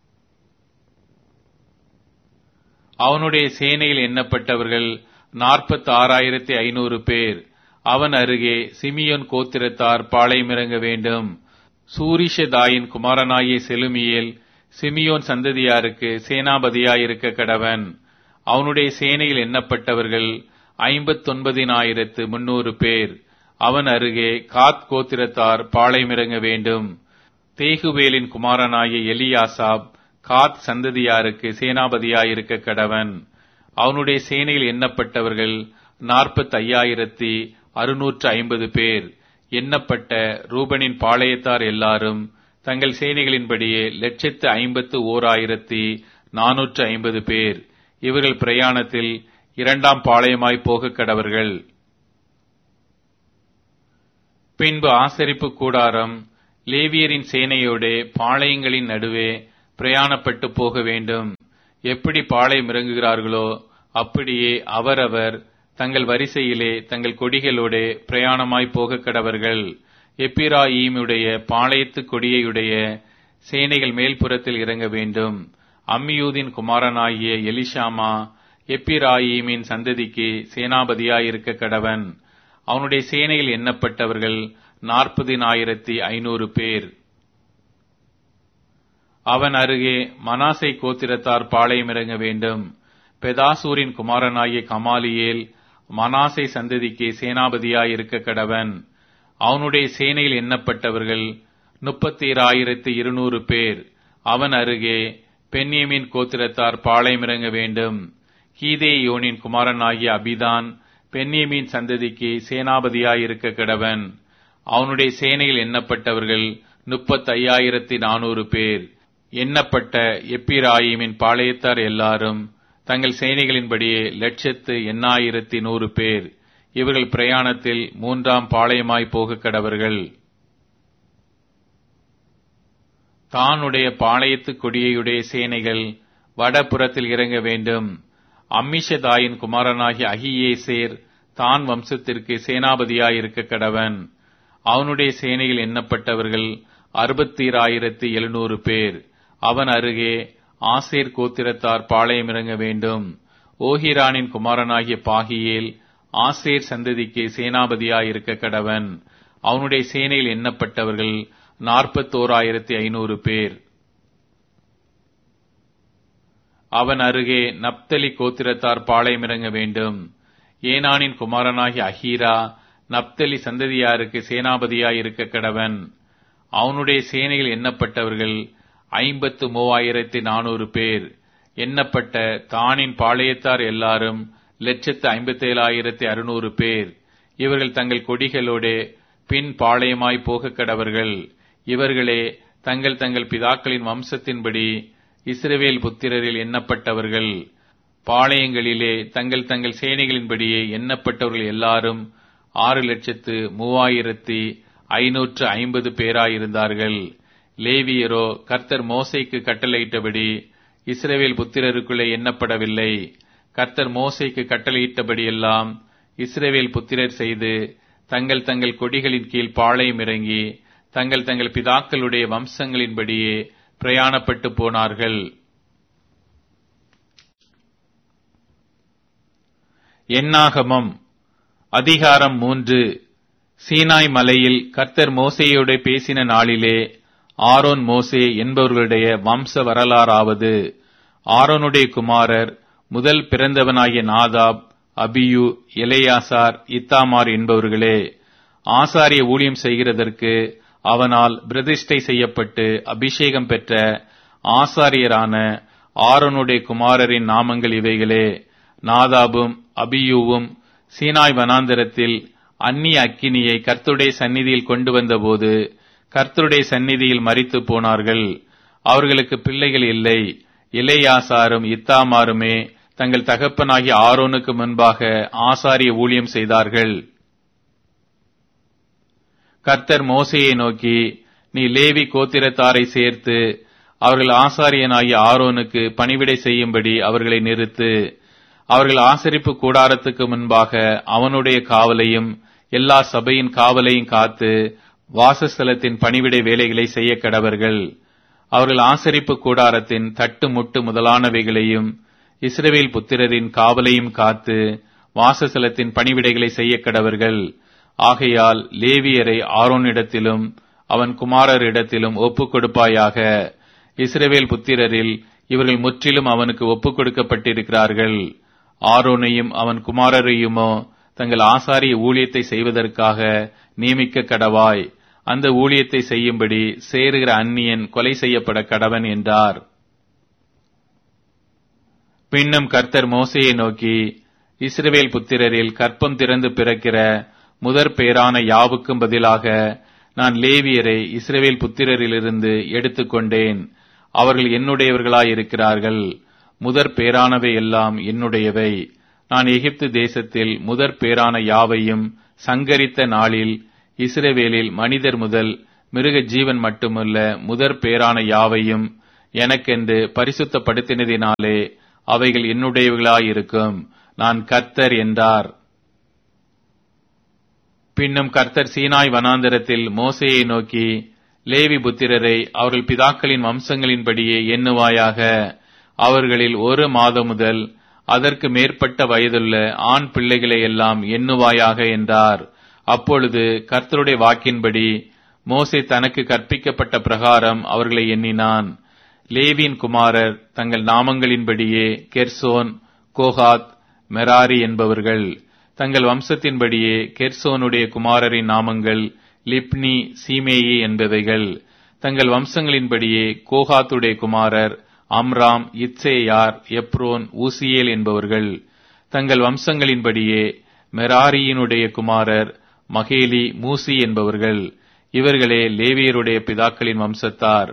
அவனுடைய சேனையில் எண்ணப்பட்டவர்கள் 46,500 பேர். அவன் அருகே சிமியோன் கோத்திரத்தார் பாளையம் இறங்க வேண்டும். சூரிஷதாயின் குமாரனாகிய செலுமியேல் சிமியோன் சந்ததியாருக்கு சேனாபதியாயிருக்க கடவன். அவனுடைய சேனையில் எண்ணப்பட்டவர்கள் 59,300 பேர். அவன் அருகே காத் கோத்திரத்தார் பாளையம் இறங்க வேண்டும். தேகுவேலின் குமாரனாகிய எலியாசாப் காத் சந்ததியாருக்கு சேனாபதியாயிருக்க கடவன். அவனுடைய சேனையில் எண்ணப்பட்டவர்கள் 45,650 பேர். எண்ணப்பட்ட ரூபனின் பாளையத்தார் எல்லாரும் தங்கள் சேனைகளின்படியே 151,450 பேர். இவர்கள் பிரயாணத்தில் இரண்டாம் பாளையமாய் போக கடவர்கள். பின்பு ஆசரிப்பு கூடாரம் லேவியரின் சேனையோடே பாளையங்களின் நடுவே பிரயாணப்பட்டு போக வேண்டும். எப்படி பாளையம் இறங்குகிறார்களோ அப்படியே அவரவர் தங்கள் வரிசையிலே தங்கள் கொடிகளோடே பிரயாணமாய் போக கடவர்கள். எப்பிராயீமுடைய பாளையத்து கொடியையுடைய சேனைகள் மேல்புறத்தில் இறங்க வேண்டும். அம்மியூதின் குமாரனாகிய எலிஷாமா எப்பிராயீமின் சந்ததிக்கு சேனாபதியாயிருக்க கடவன். அவனுடைய சேனையில் எண்ணப்பட்டவர்கள் 40,500 பேர். அவன் அருகே மனாசை கோத்திரத்தார் பாளையம் இறங்க வேண்டும். பெதாசூரின் குமாரனாகிய கமாலியேல் மனாசை சந்ததிக்கு சேனாபதியாயிருக்க கடவன். அவனுடைய சேனையில் எண்ணப்பட்டவர்கள் 32,200 பேர். அவன் அருகே பென்யமீன் கோத்திரத்தார் பாளையம் இறங்க வேண்டும். கீதேயோனின் குமாரனாகிய அபிதான் பென்யமீன் சந்ததிக்கு சேனாபதியாயிருக்க கடவன். அவனுடைய சேனையில் எண்ணப்பட்டவர்கள் 35,400 பேர். எண்ணப்பட்ட எப்பிராயீமின் பாளையத்தார் எல்லாரும் தங்கள் சேனைகளின்படியே 1,80,100 பேர். இவர்கள் பிரயாணத்தில் 3ஆம் பாளையமாய் போக கடவர்கள். தானுடைய பாளையத்து கொடியையுடைய சேனைகள் வடபுறத்தில் இறங்க வேண்டும். அம்மிஷதாயின் குமாரனாகிய அகியேசேர் தான் வம்சத்திற்கு சேனாபதியாயிருக்க கடவன். அவனுடைய சேனையில் எண்ணப்பட்டவர்கள் 60,700 பேர். அவன் அருகே ஆசேர் கோத்திரத்தார் பாளையம் இறங்க வேண்டும். ஓஹிரானின் குமாரனாகிய பாகியேல் ஆசேர் சந்ததிக்கு சேனாபதியாயிருக்க கடவன். அவனுடைய சேனையில் எண்ணப்பட்டவர்கள் 41,500 பேர். அவன் அருகே நப்தலி கோத்திரத்தார் பாளையம் இறங்க வேண்டும். ஏனானின் குமாரனாகிய அஹீரா நப்தலி சந்ததியாருக்கு சேனாபதியாயிருக்க கடவன். அவனுடைய சேனையில் எண்ணப்பட்டவர்கள் 53,400 பேர். எண்ணப்பட்ட தானின் பாளையத்தார் எல்லாரும் 1,57,600 பேர். இவர்கள் தங்கள் கொடிகளோடு பின் பாளையமாய் போக கடவர்கள். இவர்களே தங்கள் தங்கள் பிதாக்களின் வம்சத்தின்படி இஸ்ரவேல் புத்திரரில் எண்ணப்பட்டவர்கள். பாளையங்களிலே தங்கள் தங்கள் சேனைகளின்படியே எண்ணப்பட்டவர்கள் எல்லாரும் 6,03,550 பேராயிருந்தார்கள். லேவியரோ கர்த்தர் மோசேக்கு கட்டளையிட்டபடி இஸ்ரவேல் புத்திரருக்குள்ளே எண்ணப்படவில்லை. கர்த்தர் மோசேக்கு கட்டளையிட்டபடியெல்லாம் இஸ்ரவேல் புத்திரர் செய்து தங்கள் தங்கள் கொடிகளின் கீழ் பாளையம் இறங்கி தங்கள் தங்கள் பிதாக்களுடைய வம்சங்களின்படியே பிரயாணப்பட்டு போனார்கள். என்னாகமம் அதிகாரம் 3. சீனாய் மலையில் கர்த்தர் மோசேயோடு பேசின நாளிலே ஆரோன் மோசே என்பவர்களுடைய வம்ச வரலாறாவது, ஆரோனுடைய குமாரர் முதல் பிறந்தவனாகிய நாதாப், அபியூ, எலெயாசார், இத்தாமார் என்பவர்களே. ஆசாரிய ஊழியம் செய்கிறதற்கு அவனால் பிரதிஷ்டை செய்யப்பட்டு அபிஷேகம் பெற்ற ஆசாரியரான ஆரோனுடைய குமாரரின் நாமங்கள் இவைகளே. நாதாபும் அபியூவும் சீனாய் வனாந்தரத்தில் அந்நிய அக்கினியை கர்த்தருடைய சந்நிதியில் கொண்டு வந்தபோது கர்த்தருடைய சந்நிதியில் மரித்து போனார்கள். அவர்களுக்கு பிள்ளைகள் இல்லை. எலெயாசாரும் இத்தாமாருமே தங்கள் தகப்பனாகிய ஆரோனுக்கு முன்பாக ஆசாரிய ஊழியம் செய்தார்கள். கர்த்தர் மோசேயை நோக்கி, நீ லேவி கோத்திரத்தாரை சேர்த்து அவர்கள் ஆசாரியனாகிய ஆரோனுக்கு பணிவிடை செய்யும்படி அவர்களை நிறுத்து. அவர்கள் ஆசரிப்பு கூடாரத்துக்கு முன்பாக அவனுடைய காவலையும் எல்லா சபையின் காவலையும் காத்து வாசஸ்தலத்தின் பணிவிடை வேலைகளை செய்ய கடவர்கள். அவர்கள் ஆசரிப்பு கூடாரத்தின் தட்டு முட்டு முதலானவைகளையும் இஸ்ரவேல் புத்திரரின் காவலையும் காத்து வாசஸ்தலத்தின் பணிவிடைகளை செய்ய கடவர்கள். ஆகையால் லேவியரை ஆரோனிடத்திலும் அவன் குமாரரிடத்திலும் ஒப்புக் கொடுப்பாயாக. இஸ்ரவேல் புத்திரரில் இவர்கள் முற்றிலும் அவனுக்கு ஒப்புக் கொடுக்கப்பட்டிருக்கிறார்கள். ஆரோனையும் அவன் குமாரரையுமோ தங்கள் ஆசாரிய ஊழியத்தை செய்வதற்காக நியமிக்க கடவாய். அந்த ஊழியத்தை செய்யும்படி சேருகிற அந்நியன் கொலை செய்யப்பட கடவன் என்றார். பின்னும் கர்த்தர் மோசேயை நோக்கி, இஸ்ரவேல் புத்திரரில் கற்பம் திறந்து பிறக்கிற முதற் பேரான யாவுக்கும் பதிலாக நான் லேவியரை இஸ்ரவேல் புத்திரரிலிருந்து எடுத்துக்கொண்டேன். அவர்கள் என்னுடையவர்களாயிருக்கிறார்கள். முதற் பேரானவை எல்லாம் என்னுடையவை. நான் எகிப்து தேசத்தில் முதற் பேரான யாவையும் சங்கரித்த நாளில் இஸ்ரவேலில் மனிதர் முதல் மிருக ஜீவன் மட்டுமல்ல முதற் பேரான யாவையும் எனக்கென்று பரிசுத்தப்படுத்தினதினாலே அவைகள் என்னுடையவைகளாயிருக்கும். நான் கர்த்தர் என்றார். பின்னும் கர்த்தர் சீனாய் வனாந்தரத்தில் மோசேயை நோக்கி, லேவி புத்திரரை அவர்கள் பிதாக்களின் வம்சங்களின்படியே எண்ணுவாயாக. அவர்களில் ஒரு மாதம் முதல் அதற்கு மேற்பட்ட வயதுள்ள ஆண் பிள்ளைகளை எல்லாம் எண்ணுவாயாக என்றார். அப்பொழுது கர்த்தருடைய வாக்கின்படி மோசே தனக்கு கற்பிக்கப்பட்ட பிரகாரம் அவர்களை எண்ணினான். லேவியின் குமாரர் தங்கள் நாமங்களின்படியே கெர்சோன், கோகாத், மெராரி என்பவர்கள். தங்கள் வம்சத்தின்படியே கெர்சோனுடைய குமாரரின் நாமங்கள் லிப்னி, சீமேயி என்பவைகள். தங்கள் வம்சங்களின்படியே கோகாத்துடைய குமாரர் அம்ராம், இத்சேயார், எப்ரோன், ஊசியேல் என்பவர்கள். தங்கள் வம்சங்களின்படியே மெராரியினுடைய குமாரர் மகேலி, மூசி என்பவர்கள். இவர்களே லேவியருடைய பிதாக்களின் வம்சத்தார்.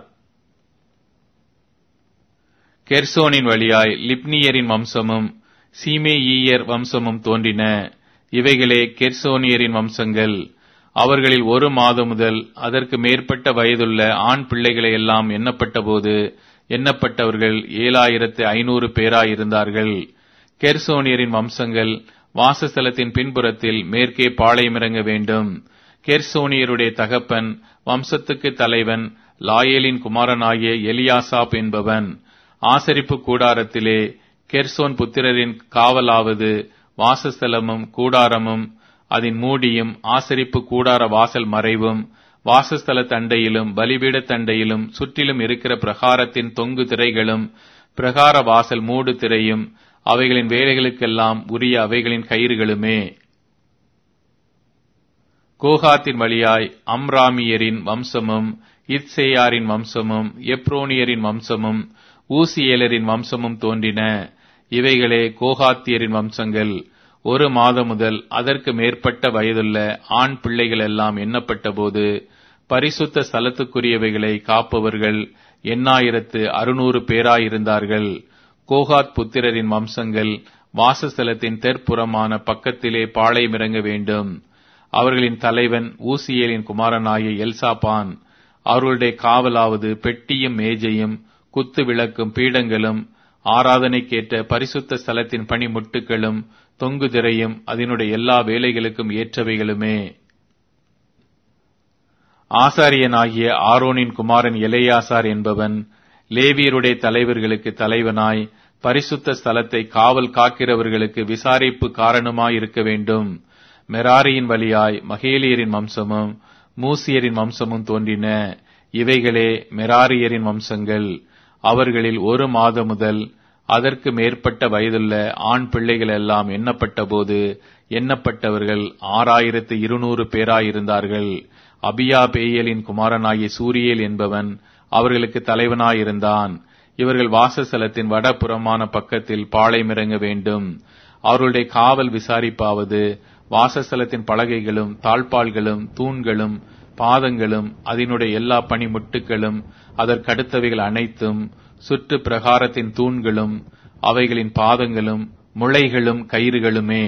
கெர்சோனின் வழியாய் லிப்னியரின் வம்சமும் சீமேயியர் வம்சமும் தோன்றின. இவைகளே கெர்சோனியரின் வம்சங்கள். அவர்களில் ஒரு மாதம் முதல் அதற்கு மேற்பட்ட வயதுள்ள ஆண் பிள்ளைகளை எல்லாம் எண்ணப்பட்டபோது எண்ணப்பட்டவர்கள் 7500 பேராயிருந்தார்கள். கெர்சோனியரின் வம்சங்கள் வாசஸ்தலத்தின் பின்புறத்தில் மேற்கே பாளையமிறங்க வேண்டும். கெர்சோனியருடைய தகப்பன் வம்சத்துக்கு தலைவன் லாயேலின் குமாரனாகிய எலியாசாப் என்பவன். ஆசரிப்பு கூடாரத்திலே கெர்சோன் புத்திரரின் காவலாவது வாசஸ்தலமும் கூடாரமும் அதன் மூடியும் ஆசரிப்பு கூடார வாசல் மறைவும் வாசஸ்தல தண்டையிலும் பலிபீட தண்டையிலும் சுற்றிலும் இருக்கிற பிரகாரத்தின் தொங்கு திரைகளும் பிரகார வாசல் மூடு திரையும் அவைகளின் வேலைகளுக்கெல்லாம் உரிய அவைகளின் கயிறுகளுமே. கோகாத்தின் வழியாய் அம்ராமியரின் வம்சமும் இத்சேயாரின் வம்சமும் எப்ரோனியரின் வம்சமும் ஊசியேலரின் வம்சமும் தோன்றின. இவைகளே கோகாத்தியரின் வம்சங்கள். ஒரு மாதம் முதல் அதற்கு மேற்பட்ட வயதுள்ள ஆண் பிள்ளைகள் எல்லாம் எண்ணப்பட்டபோது பரிசுத்த ஸ்தலத்துக்குரியவைகளை காப்பவர்கள் 8600 பேராயிருந்தார்கள். கோகாத் புத்திரரின் வம்சங்கள் வாசஸ்தலத்தின் தெற்புறமான பக்கத்திலே பாளையமிறங்க வேண்டும். அவர்களின் தலைவன் ஊசியேலின் குமாரனாகிய எல்சாபான். அவர்களுடைய காவலாவது பெட்டியும் மேஜையும் குத்து விளக்கும் பீடங்களும் ஆராதனைக்கேற்ற பரிசுத்த ஸ்தலத்தின் பணிமுட்டுகளும் தொங்கு திரையும் அதனுடைய எல்லா வேலைகளுக்கும் ஏற்றவைகளுமே. ஆசாரியனாகிய ஆரோனின் குமாரன் எலெயாசார் என்பவன் லேவியருடைய தலைவர்களுக்கு தலைவனாய் பரிசுத்த ஸ்தலத்தை காவல் காக்கிறவர்களுக்கு விசாரிப்பு காரணமாயிருக்க வேண்டும். மெராரியின் வழியாய் மகேலியரின் வம்சமும் மூசியரின் வம்சமும் தோன்றின. இவைகளே மெராரியரின் வம்சங்கள். அவர்களில் ஒரு மாதம் முதல் அதற்கு மேற்பட்ட வயதுள்ள ஆண் பிள்ளைகள் எல்லாம் எண்ணப்பட்டபோது எண்ணப்பட்டவர்கள் 6200 பேராயிருந்தார்கள். அபியா பேயலின் குமாரனாகிய சூரியேல் என்பவன் அவர்களுக்கு தலைவனாயிருந்தான். இவர்கள் வாசஸ்தலத்தின் வடபுறமான பக்கத்தில் பாளையமிறங்க வேண்டும். அவர்களுடைய காவல் விசாரிப்பாவது வாசஸ்தலத்தின் பலகைகளும் தாழ்பால்களும் தூண்களும் பாதங்களும் அதனுடைய எல்லா பணிமுட்டுகளும் அதற்கடுத்தவைகள் அனைத்தும் சுற்று பிரகாரத்தின் தூண்களும் அவைகளின் பாதங்களும் முளைகளும் கயிறுகளுமே.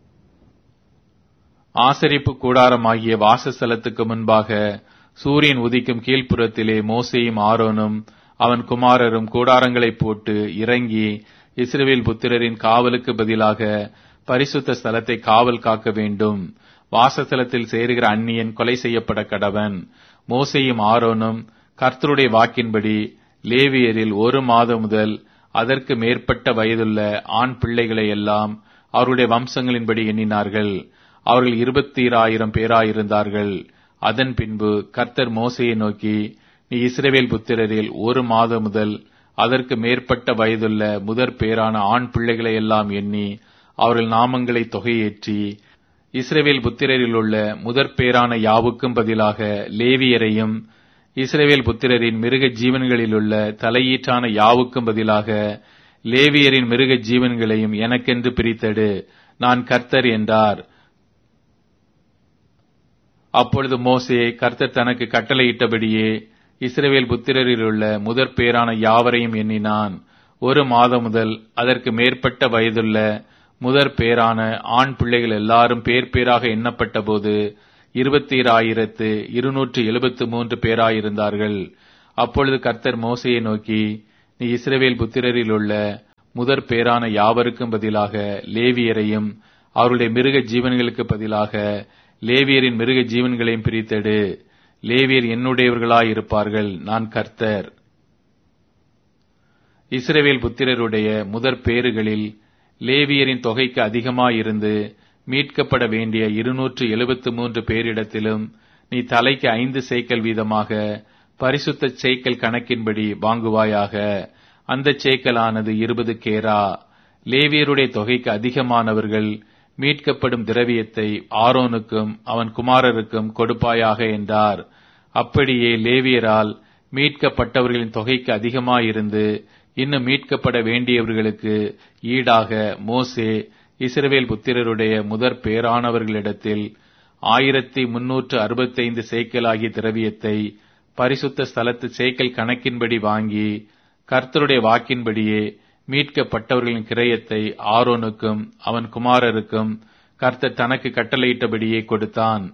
ஆசரிப்பு கூடாரமாகிய வாசஸ்தலத்துக்கு முன்பாக சூரியன் உதிக்கும் கீழ்ப்புறத்திலே மோசேயும் ஆரோனும் அவன் குமாரரும் கூடாரங்களை போட்டு இறங்கி இஸ்ரவேல் புத்திரரின் காவலுக்கு பதிலாக பரிசுத்த ஸ்தலத்தை காவல் காக்க வேண்டும். வாசஸ்தலத்தில் சேருகிற அந்நியன் கொலை செய்யப்பட கடவன். மோசேயும் ஆரோனும் கர்த்தருடைய வாக்கின்படி லேவியரில் ஒரு மாதம் முதல் அதற்கு மேற்பட்ட வயதுள்ள ஆண் பிள்ளைகளை எல்லாம் அவருடைய வம்சங்களின்படி எண்ணினார்கள். அவர்கள் 22000 பேராயிருந்தார்கள். அதன் பின்பு கர்த்தர் மோசேயை நோக்கி, நீ இஸ்ரவேல் புத்திரரில் ஒரு மாதம் முதல் அதற்கு மேற்பட்ட வயதுள்ள முதற் பேரான ஆண் பிள்ளைகளை எல்லாம் எண்ணி அவர்கள் நாமங்களை தொகையேற்றி இஸ்ரவேல் புத்திரரில் உள்ள முதற் பேரான யாவுக்கும் பதிலாக லேவியரையும் இஸ்ரவேல் புத்திரரின் மிருக ஜீவன்களிலுள்ள தலையீற்றான யாவுக்கும் பதிலாக லேவியரின் மிருக ஜீவன்களையும் எனக்கென்று பிரித்தெடு. நான் கர்த்தர் என்றார். அப்பொழுது மோசே கர்த்தர் தனக்கு கட்டளையிட்டபடியே இஸ்ரவேல் புத்திரரில் உள்ள முதற் பேரான யாவரையும் எண்ணினான். ஒரு மாதம் முதல் அதற்கு மேற்பட்ட வயதுள்ள முதற் பேரான ஆண் பிள்ளைகள் எல்லாரும் பேர் பேராக எண்ணப்பட்ட போது 22,273 பேராயிருந்தார்கள். அப்பொழுது கர்த்தர் மோசேயை நோக்கி, நீ இஸ்ரவேல் புத்திரரில் உள்ள முதற் பேரான யாவருக்கும் பதிலாக லேவியரையும் அவருடைய மிருக ஜீவன்களுக்கு பதிலாக லேவியரின் மிருக ஜீவன்களையும் பிரித்தெடு. லேவியர் என்னுடையவர்களாயிருப்பார்கள். நான் கர்த்தர். இஸ்ரவேல் புத்திரருடைய முதற் பேறுகளில் லேவியரின் தொகைக்கு அதிகமாயிருந்து மீட்கப்பட வேண்டிய 273 பேரிடத்திலும் நீ தலைக்கு 5 சேக்கல் வீதமாக பரிசுத்த சேக்கல் கணக்கின்படி வாங்குவாயாக. அந்த சேக்கலானது 20 கேரா. லேவியருடைய தொகைக்கு அதிகமானவர்கள் மீட்கப்படும் திரவியத்தை ஆரோனுக்கும் அவன் குமாரருக்கும் கொடுப்பாயாக என்றார். அப்படியே லேவியரால் மீட்கப்பட்டவர்களின் தொகைக்கு அதிகமாயிருந்து இன்னும் மீட்கப்பட வேண்டியவர்களுக்கு ஈடாக மோசே இஸ்ரவேல் புத்திரருடைய முதற் பேரானவர்களிடத்தில் 1365 சேக்கலாகிய திரவியத்தை பரிசுத்த ஸ்தலத்து சேக்கல் கணக்கின்படி வாங்கி கர்த்தருடைய வாக்கின்படியே மீட்கப்பட்டவர்களின் கிரயத்தை ஆரோனுக்கும் அவன் குமாரருக்கும் கர்த்தர் தனக்கு கட்டளையிட்டபடியே கொடுத்தான்.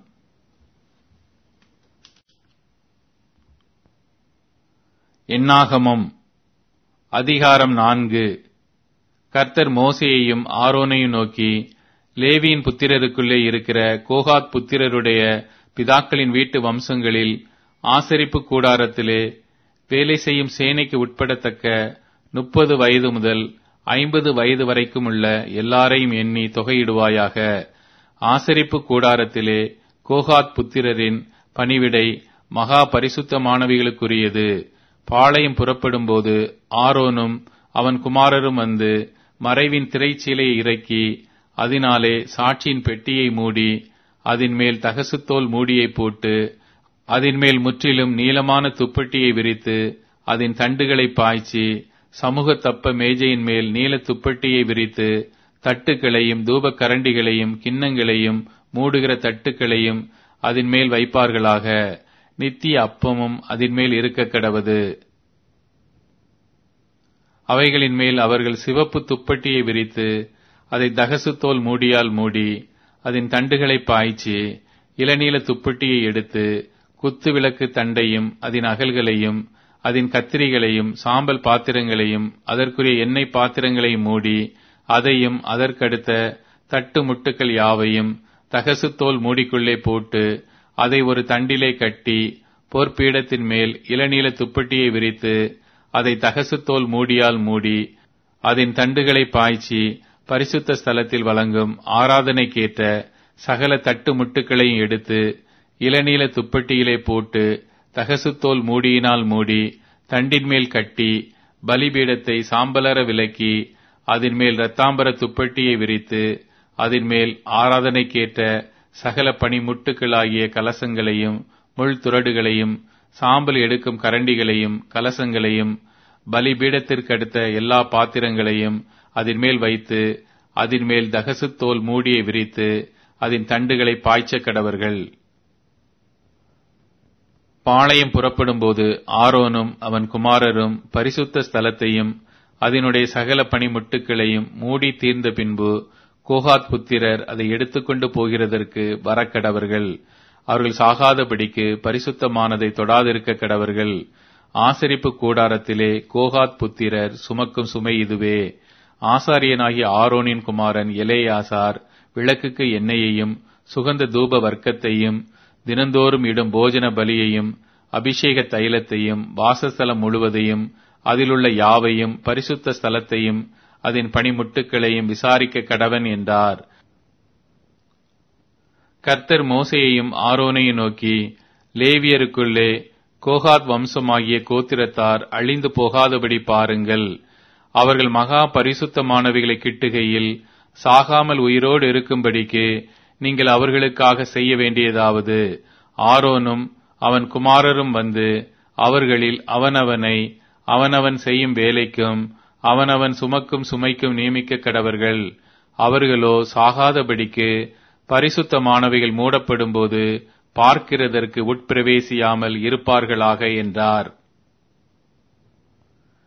என்னாகமம் அதிகாரம் 4. கர்த்தர் மோசேயையும் ஆரோனையும் நோக்கி, லேவியின் புத்திரருக்குள்ளே இருக்கிற கோகாத் புத்திரருடைய பிதாக்களின் வீட்டு வம்சங்களில் ஆசரிப்பு கூடாரத்திலே வேலை செய்யும் சேனைக்கு உட்படத்தக்க 30 வயது முதல் 50 வயது வரைக்கும் உள்ள எல்லாரையும் எண்ணி தொகையிடுவாயாக. ஆசரிப்பு கூடாரத்திலே கோகாத் புத்திரரின் பணிவிடை மகா பரிசுத்தமானவைகளுக்குரியது. பாளையம் புறப்படும் போது ஆரோனும் அவன் குமாரரும் வந்து மறைவின் திரைச்சீலையை இறக்கி அதனாலே சாட்சியின் பெட்டியை மூடி அதன் மேல் தகசுத்தோல் மூடியை போட்டு அதன் மேல் முற்றிலும் நீளமான துப்பட்டியை விரித்து அதன் தண்டுகளை பாய்ச்சி சமூக தப்ப மேஜையின் மேல் நீல துப்பட்டியை விரித்து தட்டுக்களையும் தூப கரண்டிகளையும் கிண்ணங்களையும் மூடுகிற தட்டுக்களையும் அதன் மேல் வைப்பார்களாக. நித்திய அப்பமும் அதன் மேல் இருக்க கடவது. அவைகளின் மேல் அவர்கள் சிவப்பு துப்பட்டியை விரித்து அதை தகசுத்தோல் மூடியால் மூடி அதன் தண்டுகளை பாய்ச்சி இளநீல துப்பட்டியை எடுத்து குத்து விளக்கு தண்டையும் அதன் அகல்களையும் அதன் கத்திரிகளையும் சாம்பல் பாத்திரங்களையும் அதற்குரிய எண்ணெய் பாத்திரங்களையும் மூடி அதையும் அதற்கடுத்த தட்டு முட்டுக்கள் யாவையும் தகசுத்தோல் மூடிக்குள்ளே போட்டு அதை ஒரு தண்டிலே கட்டி பொற்பீடத்தின் மேல் இளநீல துப்பட்டியை விரித்து அதை தகசுத்தோல் மூடியால் மூடி அதன் தண்டுகளை பாய்ச்சி பரிசுத்த ஸ்தலத்தில் வழங்கும் ஆராதனைக்கேற்ற சகல தட்டு முட்டுக்களையும் எடுத்து இளநீல துப்பட்டியிலே போட்டு தகசுத்தோல் மூடியினால் மூடி தண்டின் மேல் கட்டி பலிபீடத்தை சாம்பலர விலக்கி அதன் மேல் இரத்தாம்பர துப்பட்டியை விரித்து அதன் மேல் ஆராதனைக்கேற்ற சகல பனிமுட்டுக்களாகிய கலசங்களையும் முள் துறடுகளையும் சாம்பல் எடுக்கும் கரண்டிகளையும் கலசங்களையும் பலிபீடத்திற்கடுத்த எல்லா பாத்திரங்களையும் அதன் மேல் வைத்து அதன் மேல் தகசுத்தோல் மூடியை விரித்து அதன் தண்டுகளை பாய்ச்ச கடவர்கள். பாளையம் புறப்படும் போது ஆரோனும் அவன் குமாரரும் பரிசுத்த ஸ்தலத்தையும் அதனுடைய சகல பனிமுட்டுக்களையும் மூடி தீர்ந்த பின்பு கோகாத் புத்திரர் அதை எடுத்துக்கொண்டு போகிறதற்கு வரக்கடவர்கள். அவர்கள் சாகாதபடிக்கு பரிசுத்தமானதை தொடாதிருக்க கடவர்கள். ஆசரிப்பு கூடாரத்திலே கோகாத் புத்திரர் சுமக்கும் சுமை இதுவே. ஆசாரியனாகிய ஆரோனின் குமாரன் எலேயாசார் விளக்குக்கு எண்ணெயையும் சுகந்த தூப வர்க்கத்தையும் தினந்தோறும் இடும் போஜன பலியையும் அபிஷேக தைலத்தையும் வாசஸ்தலம் முழுவதையும் அதிலுள்ள யாவையும் பரிசுத்த ஸ்தலத்தையும் அதன் பனிமுட்டுக்களையும் விசாரிக்க கடவன் என்றார். கர்த்தர் மோசேயையும் ஆரோனையும் நோக்கி, லேவியருக்குள்ளே கோகாத் வம்சமாகிய கோத்திரத்தார் அழிந்து போகாதபடி பாருங்கள். அவர்கள் மகா பரிசுத்தமானவைகளை கிட்டுகையில் சாகாமல் உயிரோடு இருக்கும்படிக்கு நீங்கள் அவர்களுக்காக செய்ய வேண்டியதாவது, ஆரோனும் அவன் குமாரரும் வந்து அவர்களில் அவனவனை அவனவன் செய்யும் வேலைக்கும் அவனவன் சுமக்கும் சுமைக்கும் நியமிக்க கடவர்கள். அவர்களோ சாகாதபடிக்கு பரிசுத்தமானவைகள் மூடப்படும் போது பார்க்கிறதற்கு உட்பிரவேசியாமல் இருப்பார்களாக என்றார்.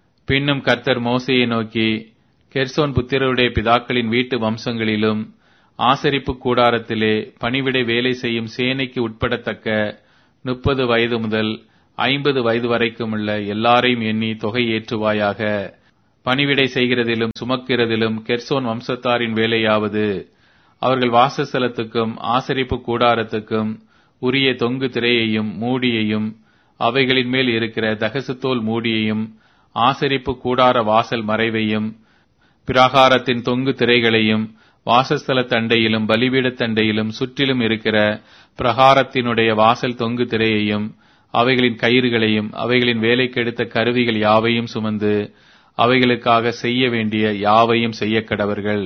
பின்னும் கர்த்தர் மோசேயை நோக்கி, கெர்சோன் புத்திரருடைய பிதாக்களின் வீட்டு வம்சங்களிலும் ஆசரிப்பு கூடாரத்திலே பணிவிடை வேலை செய்யும் சேனைக்கு உட்படத்தக்க 30 வயது முதல் 50 வயது வரைக்கும் உள்ள எல்லாரையும் எண்ணி தொகை ஏற்றுவாயாக. பணிவிடை செய்கிறதிலும் சுமக்கிறதிலும் கெர்சோன் வம்சத்தாரின் வேலையாவது, அவர்கள் வாசஸ்தலத்துக்கும் ஆசரிப்பு கூடாரத்துக்கும் உரிய தொங்கு திரையையும் மூடியையும் அவைகளின் மேல் இருக்கிற தகசுத்தோல் மூடியையும் ஆசரிப்பு கூடார வாசல் மறைவையும் பிராகாரத்தின் தொங்கு திரைகளையும் வாசஸ்தல தண்டையிலும் பலிபீட தண்டையிலும் சுற்றிலும் இருக்கிற பிரகாரத்தினுடைய வாசல் தொங்கு திரையையும் அவைகளின் கயிறுகளையும் அவைகளின் வேலைக்கெடுத்த கருவிகள் யாவையும் சுமந்து அவைகளுக்காக செய்ய வேண்டிய யாவையும் செய்யக்கடவர்கள்.